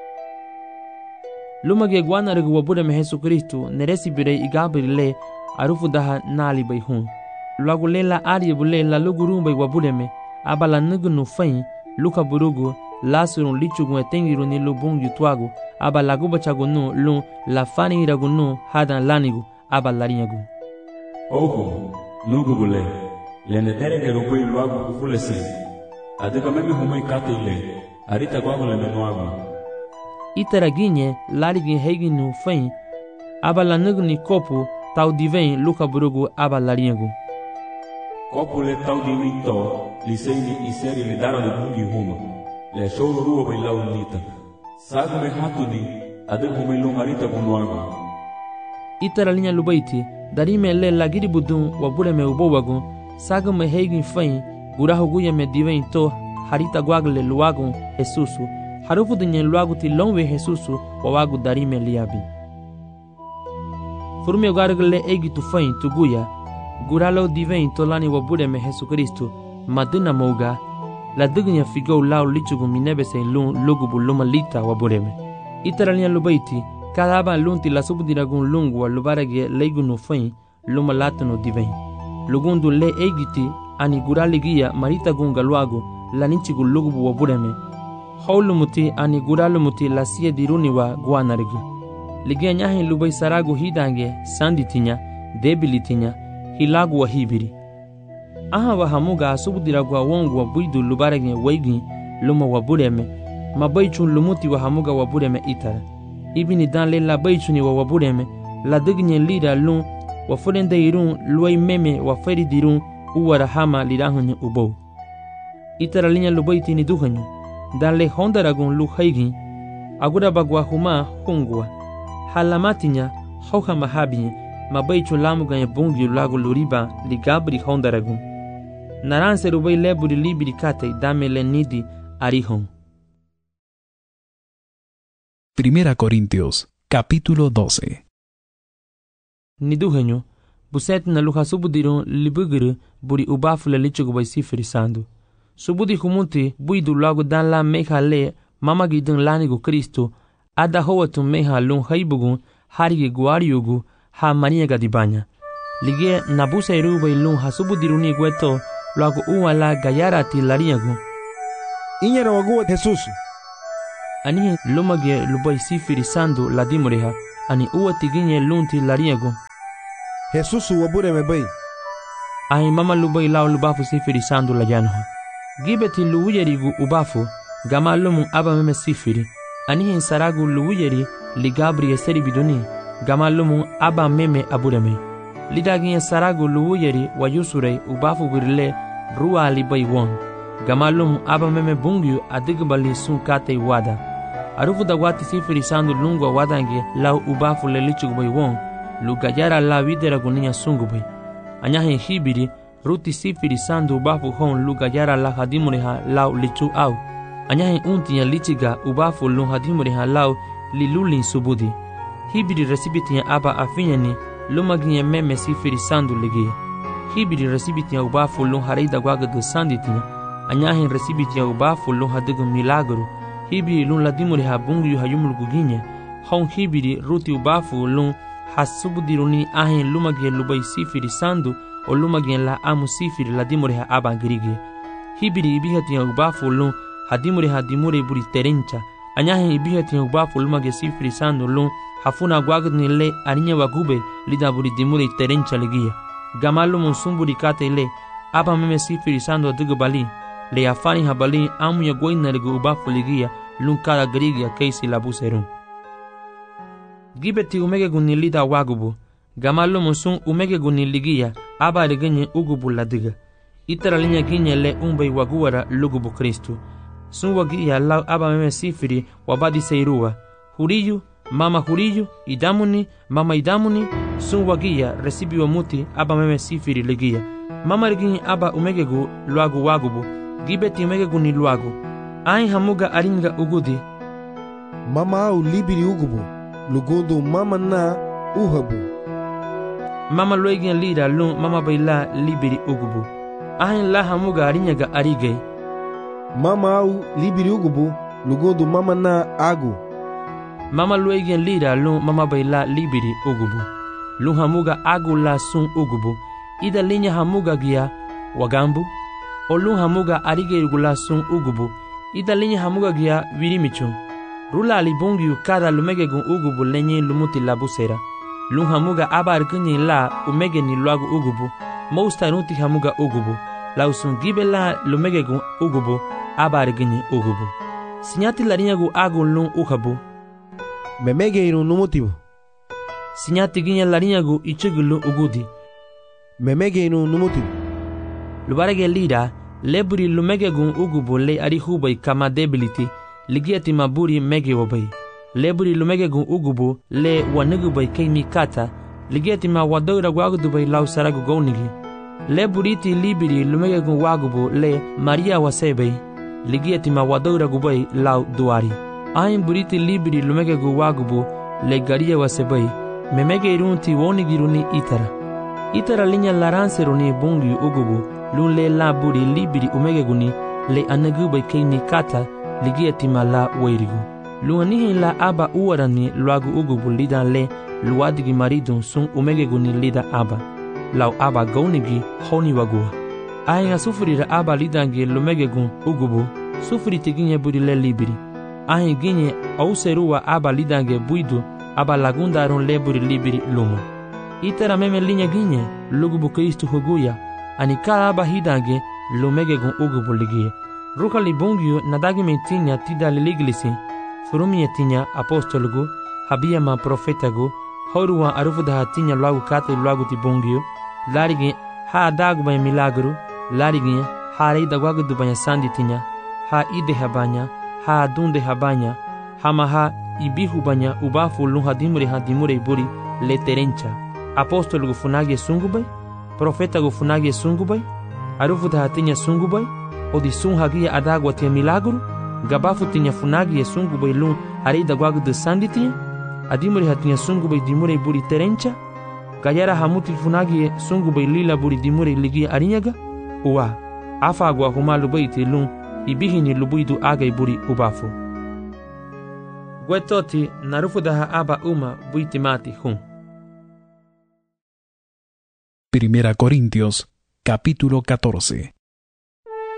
lumage guanargu wabudeme Jesu Kristo neresi bire igabri le arufu daha nali bay hun luagu lela ari bule la lugurumbay wabudeme abala nugunu fain luka burugu lasurun lichugun etengiru ni lubung yutwagu aba laguba chagunu lun la fani iragunu hadan lanigu aba larinyagu oho nugubule lenetere ke rupui luagu kufulese adika memi humui kate ile arita gwagu le menuagu itaraginye larigin heiginu fain aba lanugni kopu tau divein luka burugu aba larinyagu kopu le tau divin to liseini iseri le daro de bungi huma le sholo ruwa bai lau nita sagu me hatuni adek humai lungarita gunuagu itara linya lubaiti darime le lagiri budun wabule me ubowagu sagu me heigin fain gurahu guya me divein to harita gwagle luagu Jesusu harufu dunye luagu ti longwe Jesusu wawagu darime liabi furumi gwargle egi tu fain tu guya guralo divein to lani wabule me Jesu Kristo maduna moga la dugunya figo lau lichugu minebese lun lugubu lumalita wabureme itaralia lubaiti kada aba lunti la subdiragun lungu wa lubarage leigunu fain lumalatunu divein lugundu le egiti ani guraligia marita gunga luagu la ninchigu lugubu wabureme haulumuti ani guralumuti la siye diruni wa guanarigu ligia nyahin lubai saragu hidange sanditinya debilitinya hilagu wa hibiri aha wa hamuga subdiragu wa wongu wa buidu lubarage waigi luma wa bureme mabaichun lumuti wa hamuga wa bureme itara ibini dan le la baichuni wa wabureme la dignye lida lun wa furende irun luai meme wa feri dirun uwara hama lidahunye ubou itara linya lubaiti ni duhanyu dan le hondaragun lu haigi agura bagwa huma hungwa halamatinya hauha mahabi mabaichu lamuga bungi lagu luriba ligabri hondaragun naranse rubai leburi libiri kate dame le nidi arihon. Primera Corintios, capítulo 12. Niduhenyo, buset na luha subudirun libuguru buri ubafule lichugu bai sifiri sandu. Subudi humunti buidu lagu dan la meha le mamagi dun lanigu Kristo ada howatu meha lun haibugun harigi guariyugu ha maniaga dibanya. Lige nabusa irubai lun ha subudiruni gweto lagu uwa la gayarati lariagu. inyara waguwa Jesus. Anihi lumage lubai sifiri sandu la dimureha, ani uwa tiginye lunti lariago. Jesus wabure mebay. Ahi mama lubai lao lubafu sifiri sandu la janho. Gibeti luwuyerigu ubafu, gama lumu aba meme sifiri. Anihi saragu luwuyeri li Gabriel seri biduni, gama lumu aba meme abureme. Lidaginya saragu luwuyeri wa yusurei ubafu virile ruwa libai won. Gama lumu aba meme bungyu adigbali sun kate wada. Arufu da wati sifiri sandu lungwa wadange lau ubafu lelichugbai won, lu gajara la videra guninya sungubai. Anyahe hibiri ruti sifiri sandu ubafu hon lu gajara la hadimureha lau lichu au. Anyahe untinya lichiga ubafu lu hadimureha lau lilulin subudi. Hibiri resibitinya aba afinyani lumaginya meme sifiri sandu ligia. Hibiri resibitinya ubafu lu harida gwagadu sanditinya. Anyahe resibitinya ubafu lu hadigu milagru. Hibiri lu ladimureha bungu hayumulgu ginye. Hon hibiri ruti ubafu lu hasubudiruni ahen lumagia lubai sifiri sandu o lumagia la amu sifiri la dimureha aba girigi. Hibiri ibihatinya ubafu lu hadimureha dimure buri terencha. Anyahe ibihatinya ubafu lumagia sifiri sandu lu hafuna gwagni le arinya wagube lida buri dimure terencha ligia. Gamalu monsumburi kate le aba meme sifiri sandu adigu bali le afani habali amu ya goina ligu ubafu ligia lunkada girigia keisi labuserum. Gibeti umege gunilida wagubu, gamalu monsun umege guniligia aba ligenye ugubu ladiga. Itara linya ginye le umbei waguara lugubu Kristu. Sun wagia lau aba meme sifiri wabadi seirua. Huriyu, mama huriyu, idamuni, mama idamuni, sun wagia resibi wa muti aba meme sifiri ligia. Mama liginye aba umege gu luagu wagubu, gibeti umege guniluagu. Ain hamuga aringa ugudi. Mama au libiri ugubu. Lugundu mama na uhabu. Mama loigin lida lun mama baila libiri ugubu. Ahin la hamuga arinyaga arige. Mama au libiri ugubu. Lugundu mama na agu. Mama loigin lida lun mama baila libiri ugubu. Lun hamuga agu la sun ugubu. Ida linya hamuga gia wagambu. O lun hamuga arige igula sun ugubu. Ida linya hamuga gia virimichun. Rula alibungiu kada lumegegun ugubu lenye lumuti labusera. Lun hamuga aba argunyi la umege ni luagu ugubu. Mousta nuti hamuga ugubu. La usungibe la lumegegun ugubu aba argunyi ugubu. Sinyati larinyagu agu lun uhabu. Memege irun numutibu. Sinyati ginya larinyagu ichugulu ugudi. Memege irun numutibu. Lubarege lida leburi lumegegun ugubu le arihubai kama debility. Ligiati maburi mege wabai. Leburi lumegegun ugubu le wanugubai keimi kata. Ligiati ma wadogra wagudubai lau saragu gaunigi. Leburiti libiri lumegegun wagubu le Maria wasebai. Ligiati ma wadogra gubai lau duari. Ain buriti libiri lumegegun wagubu le garia wasebai. Memege irunti wonigiruni itara. Itara linya laranseruni bungi ugubu. Lun le laburi libiri umegeguni le anagubai keimi kata. Ligiati mala weirigu. Luanihi la aba uarani luagu ugubu lida le luadigi maridun sun umegeguni lida aba. Lau aba gaunigi honi wagua. Ahinga sufurira aba lidangi lumegegun ugubu. Sufuri tiginye buri le libiri. Ahin ginye auserua aba lidangi buidu aba lagundarun le buri libiri lumu. Itera meme linya ginye lugubu Kristu huguya. Anikara aba hidangi lumegegun ugubu ligie. Ruka libungiu nadagi metinya tida liliglisi, furumia tinya apostolgu, habia ma profetagu, horuwa arufuda hatinya luagu kate luagu tibungiu, larigi ha adagu banya milagru, larigi ha reida guagu du banya sandi tinya, ha ide habanya, ha adunde habanya, hamaha ibihu banya ubafu lun hadimure buri le terencha. Apostolgu funagi sungubai, profetagu funagi sungubai, arufuda hatinya sungubai, odi sun hagia adagwa tia milagru, gabafu tinya funagi sungu bai lun harida gwagu de sanditia, adimuri hatinya sungu bai dimure buri terencha, gayara hamuti funagi sungu bai lila buri dimure ligia arinyaga, uwa, afa agwa humalu bai ti lun, ibihini lubuidu agai buri ubafu. Gwetoti narufu daha aba uma buiti mati hun. Primera Corintios, capítulo 14.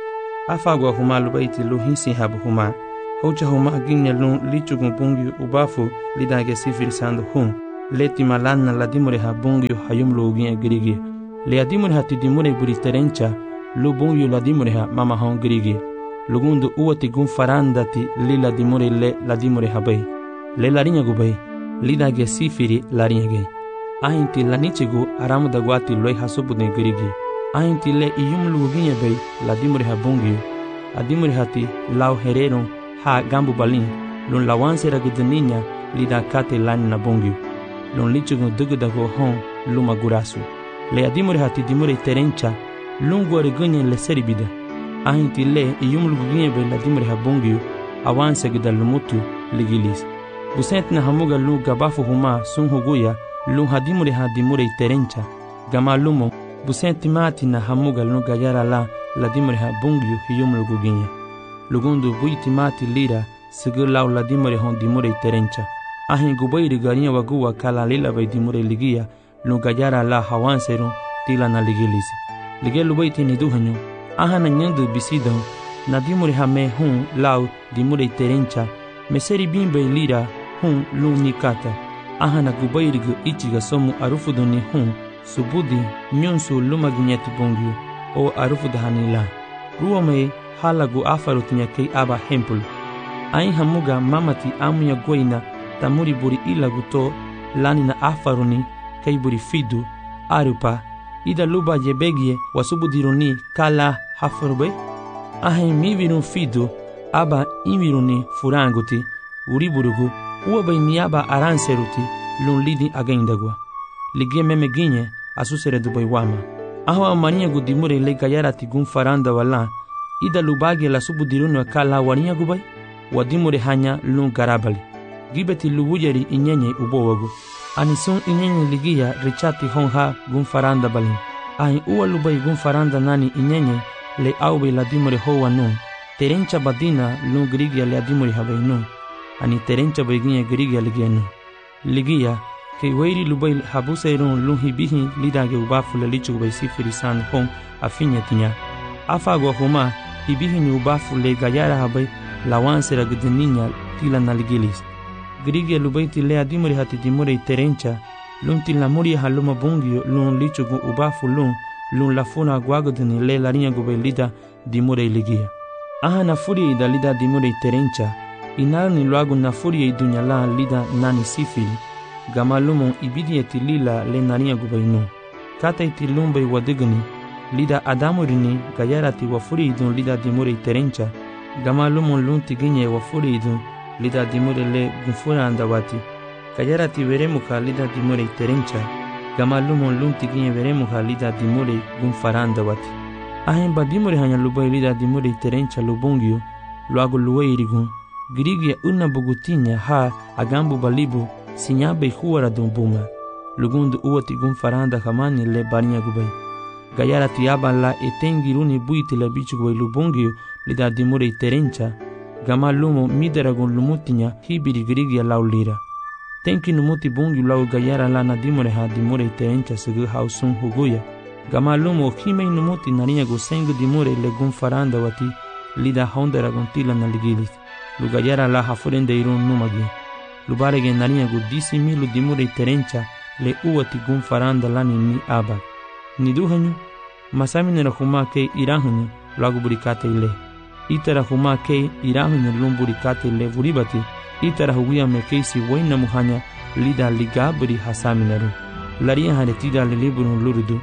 afagwa huma lubaiti lu hisi habu huma hocha huma ginya lu lichugun bungi ubafu lidage sifiri sandu hun leti malanna la dimure ha bungi hayum lu ginya girigi le adimure ha tidimure buri terencha lu bungi la dimure ha mama hon girigi lugundu uwati gun farandati lila dimure le la dimure ha bay le la rinya gu bay lidage sifiri la rinya ge ahinti la nichegu aramu dagwati loy hasubune girigi ahinti le iyum lu ginya bay la dimure ha bungi adimure hati law herero ha gambu balin lun lawanse ragudninya lida kate lan na bongiu lun lichugu dugudago hon luma gurasu le adimure hati dimure terencha lun gore gunye le seribida ahinti le iyumlu gunye be la dimure ha bongiu awanse gida lumutu ligilis busent na hamuga lu gabafu huma sun huguya lun hadimure ha dimure terencha gama lumo busent mati na hamuga lu gayara la dimure ha bongiu iyumlu gunye lugundu buiti mati lira sigur law la dimure hon dimure terencha ahin gubayri garinya waguwa kala lila bay dimure ligia lu gajara la hawanseru tila na ligilisi ligelu baiti ni duhanyo ahana nyandu bisido na dimure ha me hun law dimure terencha meseri bimbe lira hun lu nikata ahana gubayri gu ichiga somu arufudu ni hun subudi nyonsu luma ginyati bongiu o arufudu hanila ruwame halagu afarutinya kei aba hempul ain hamuga mamati amuya goina tamuri buri ilagu to lani na afaruni kei buri fidu arupa ida luba jebegie wasubudiruni kala hafarube ahin mivirun fidu aba inviruni furanguti uriburugu uwabai niaba aranseruti lun lidi againdagwa ligie meme ginye asusere dubai wama ahwa mania gudimure le gayarati gun faranda wala ida lubagi la subudirunu kala waniya gubai wadimure hanya lun garabali gibeti lubujeri inyenye ubowagu anisun inyenye ligia richati honha gun faranda balin ahin uwa lubai gun faranda nani inyenye le aube la dimure hoa nun terencha badina lun grigia le adimure habai nun ani terencha baiginya grigia ligia nun ligia ke wairi lubai habusairun lun hibihi lidage ubafu le lichu bai sifiri san hon afinya tinya afagwa huma hibihi ni ubafu le gayara habai lawanse ragudninya tila na ligilis grigia lubaiti le adimure hati dimure terencha lun tila muri haluma bungio lun lichugu ubafu lun lafuna gwagudni le larinya gubai lida dimure ligia aha na furia ida lida dimure terencha inarni luagu na furia idunya la lida nani sifili gamalumo ibidieti lila le narinya gubai nu kata iti lumbai wadigni lida adamurini gayarati wafuri idun lida dimure terencha gamalumo lunti ginye wafuri idun lida dimure le gunfura andawati gayarati veremuka lida dimure terencha gamalumo lunti ginye veremuka lida dimure gunfara andawati ahemba dimure hanya lubai lida dimure terencha lubungio luagu luweirigun girigia una bugutinya ha agambu balibu sinyabe huara dumbuma lugundu uwati gunfaranda hamani le barinya gubai gayara tiaba la etengiruni buiti la bichu gubai lubungio lida dimure terencha gama lumo midaragun lumutinya hibiri girigia laulira tenki numuti bungi lau gayara la na dimure ha dimure terencha segu hausun huguya gama lumo himei numuti narinya gusengu dimure le gunfaranda wati lida hondaragun tila na ligilis lugayara la hafurende irun numagi lubarege narinya gu 10,000 dimure terencha le uwati gunfaranda lani ni aba ni duhanyu masamine rahuma ke irahanyu lagu burikate ile itara huma ke irahanyu lumburikate le buribati itara huya mekeisi waina muhanya lida ligabri hasaminaru lariya haretida le liburun lurudu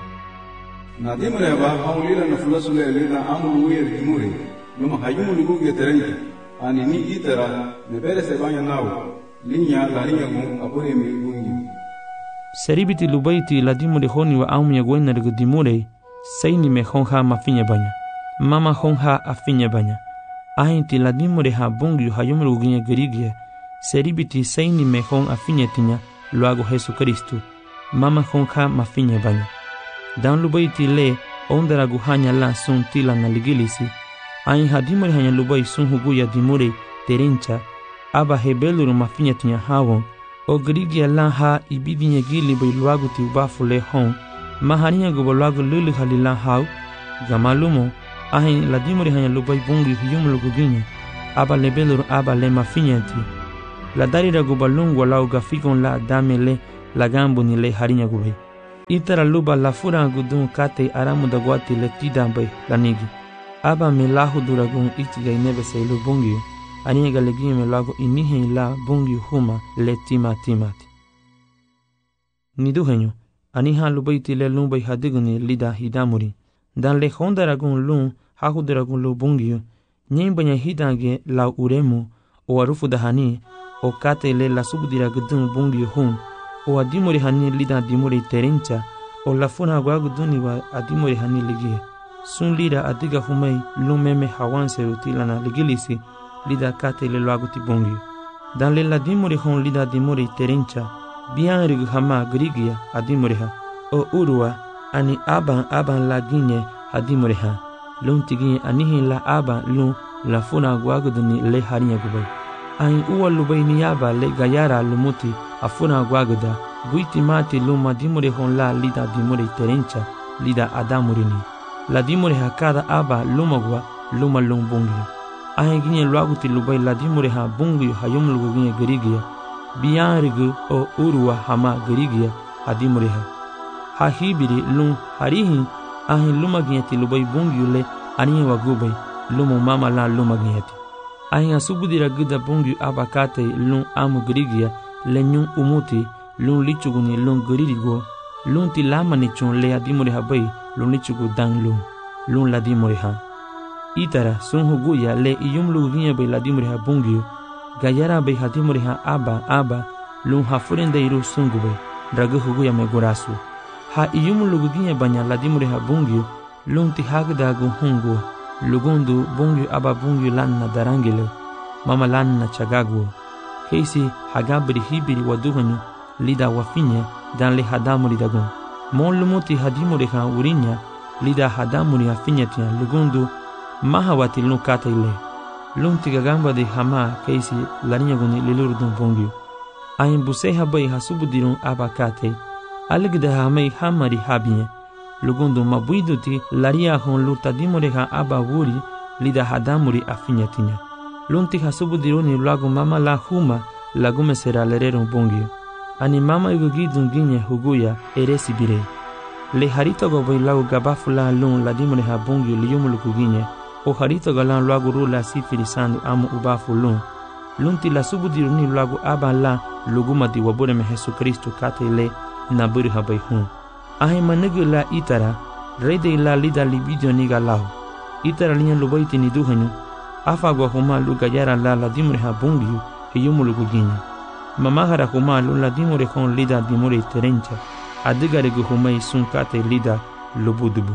na dimure ba haulila na fulasule lida amulu yer dimure luma hayumu luguge terencha ani ni itara me bere se banya nawo linya lariya gun apore mi gungi seribiti lubaiti la dimure honi wa aumya gwena regu dimure saini me honha mafinya banya mama honha afinya banya ahinti la dimure ha bungi hayumru gunya gerigia seribiti saini me hon afinya tinya luago Jesu Kristu mama honha mafinya banya dan lubaiti le ondara guhanya la sun tila na ligilisi ain hadimure hanya lubai sun huguya dimure terencha aba hebeluru mafinya tinya hawon o grigia la ha ibidinya gili bai luagu ti ubafu le hon mahaniya go luagu lulu halila haw gamalumo Ahin la dimuri hanya lubai bungi hiyum luguginya. Aba lebelur aba le mafinyati. La darira gubalungwa la ugafikon la damele la gambu ni le harinya gubai. Itara luba la fura gudun kate aramu da guati le tidambai la nigi. Aba me lahu duragun itiga inebe se ilu bungi. Aniga legime me lago inihen la bungi huma le timati. Niduhenyo. Aniha lubaiti le lumbai hadiguni lida hidamuri. Dan le hondaragun lun hahudaragun lu bungio. Nyembanya hidange la uremu o arufu da hani o kate le la subdira gudun bungio hum o adimuri hani lida dimuri terencha o la funa guaguduni wa adimuri hani ligie. Sun lida adiga humei lumeme hawanse utilana ligilisi lida kate le laguti bungio. Dan le la dimuri hum lida dimuri terencha bian rig hama grigia adimuriha o urua ani aban la ginye adimuriha lun tigi anihin la aba lun la funa guaguduni le harinya gubai ain uwa lubai ni aba le gayara lumuti afuna guaguda guiti mati luma dimuri hon la lida dimuri terencha lida adamurini la dimuri hakada aba lumagwa luma lumbungi ain ginye luaguti lubai la dimuri ha bungi hayum lugu ginye gerigia biyanrigu o urua hama gerigia adimuriha ha hibiri lun harihin ahin luma ginyati lubai bungiule aniye wagubai lumu mama la luma ginyati ahin asubudira gida bungi abakate lun amu gerigia lenyun umuti lun lichuguni lun geririgo lun tilama nichun le adimuriha bai lun lichugu dan lun la dimuriha itara sun huguya le iyum lugu ginya bai la dimuriha bungiu gayara bai hadimuriha aba lun hafurende iru sungube dragu huguya me gorasu ha iyum luguginya banya ladimuriha bungiu lun ti hagdagu hungu lugundu bungiu aba bungiu lanna darangile mama lanna chagagu keisi hagabri hibiri waduhanyu lida wafinya dan le hadamuri dagun mon lumuti hadimuriha urinya lida hadamuri afinyatia lugundu mahawati lun kata ile lun tigagamba de hama keisi larinya guni lilurdun bungiu ayin buseha bai hasubudirun abakate aligda hamai hamari habinye lugundu mabuiduti laria hon luta dimoreha aba wuri lida hadamuri afinyatinya lunti hasubudiruni lagu mama la huma lagume sera lerero bungiu ani mama igugidun ginye huguya eresi bire le harito go bai lagu gabafula lun la dimoreha bungiu liyumuluku ginye o harito galan lagu rula sifirisandu amu ubafu lunti la subudiruni lagu aba la luguma di wabure me Jesu Kristo katele na buri habai hun ahi manegu la itara rede la lida libidio niga lau itara linya lubaiti ni duhanyu afa gwa huma luga yara la dimure ha bungiu hiyumulu guginya mamahara huma la dimure hon lida dimure terencha adigare gu huma sun kate lida lubudubu.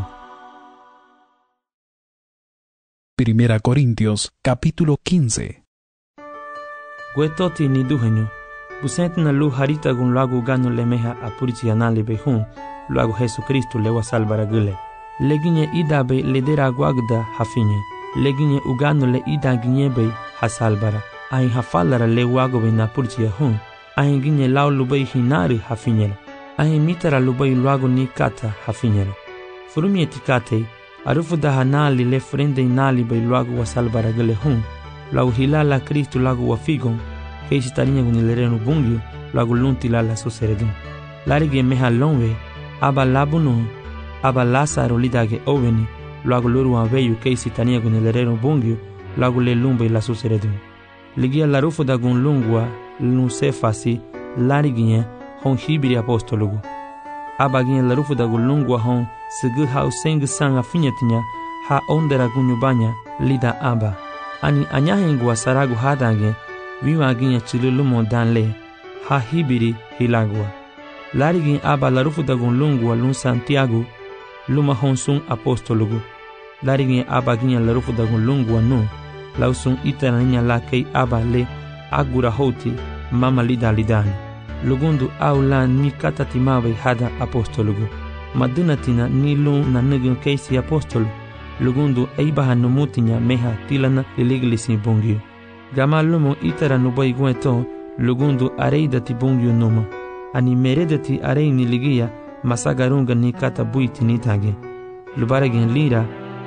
Primera Corintios, capítulo 15. Guetoti ni duhanyu busent na lu harita gun lagu ganu lemeha apurici anale behun lagu Jesu Kristo lewa salvara gule leginye ida be ledera guagda hafinye leginye uganu le ida ginye be hasalbara ai hafalara le wago be na purici hun ai ginye lau lubai hinari hafinyela ai mitara lubai lagu ni kata hafinyela furumi etikate arufu da hanali le frende inali be lagu wasalbara gule hun lagu hilala Kristo lagu wafigon keisi tarinya gunilerenu bungiu lagu lunti la suseredun larige meha lonwe aba labunu aba Lazaro lidage oveni lagu luru aveyu keisi tarinya gunilerenu bungiu lagu le lumbe la suseredun ligia la rufu da gun lungwa lun sefasi larige hon hibiri apostologu aba gine la rufu da gun lungwa hon segu hau seng sanga finyatinya ha ondera gunyubanya lida aba ani anyahengwa saragu hadange viwa ginye chilulumo danle ha hibiri hilagwa larigin aba larufu dagun lungwa lun Santiago luma honsun apostologu larigin aba ginye larufu dagun lungwa nu lausun itananya la kei aba le agura hoti mama lida lidani lugundu aula ni katatimawe hada apostologu madunatina ni lun na nugun keisi apostolu lugundu eibaha numutinya meha tilana liliglisi bungiu gama lumo itara nubai gueto lugundu areida ti bungiu numa ani meredati arei ni ligia masagarunga ni kata buiti ni tage lubaregen lira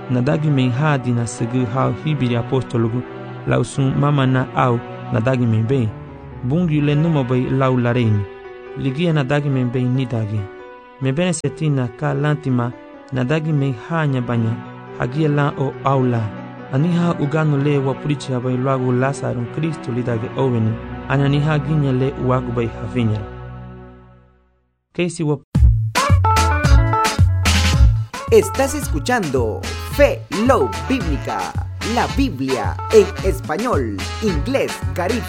nadagi men hadi na segu hau hibiri apostologu lausun mama na au nadagi men be bungi le numo bay lau lareni ligia nadagi men be nidagi me bene setina ka lantima nadagi men hanya banya hagia la o aula aniha ugano le wapurichi bay luagu Lazaro Cristo lidage oweni ananiha ginya le uagu bay havinya Casey Estás escuchando Fe Love Bíblica, la Biblia en español, inglés, caribe.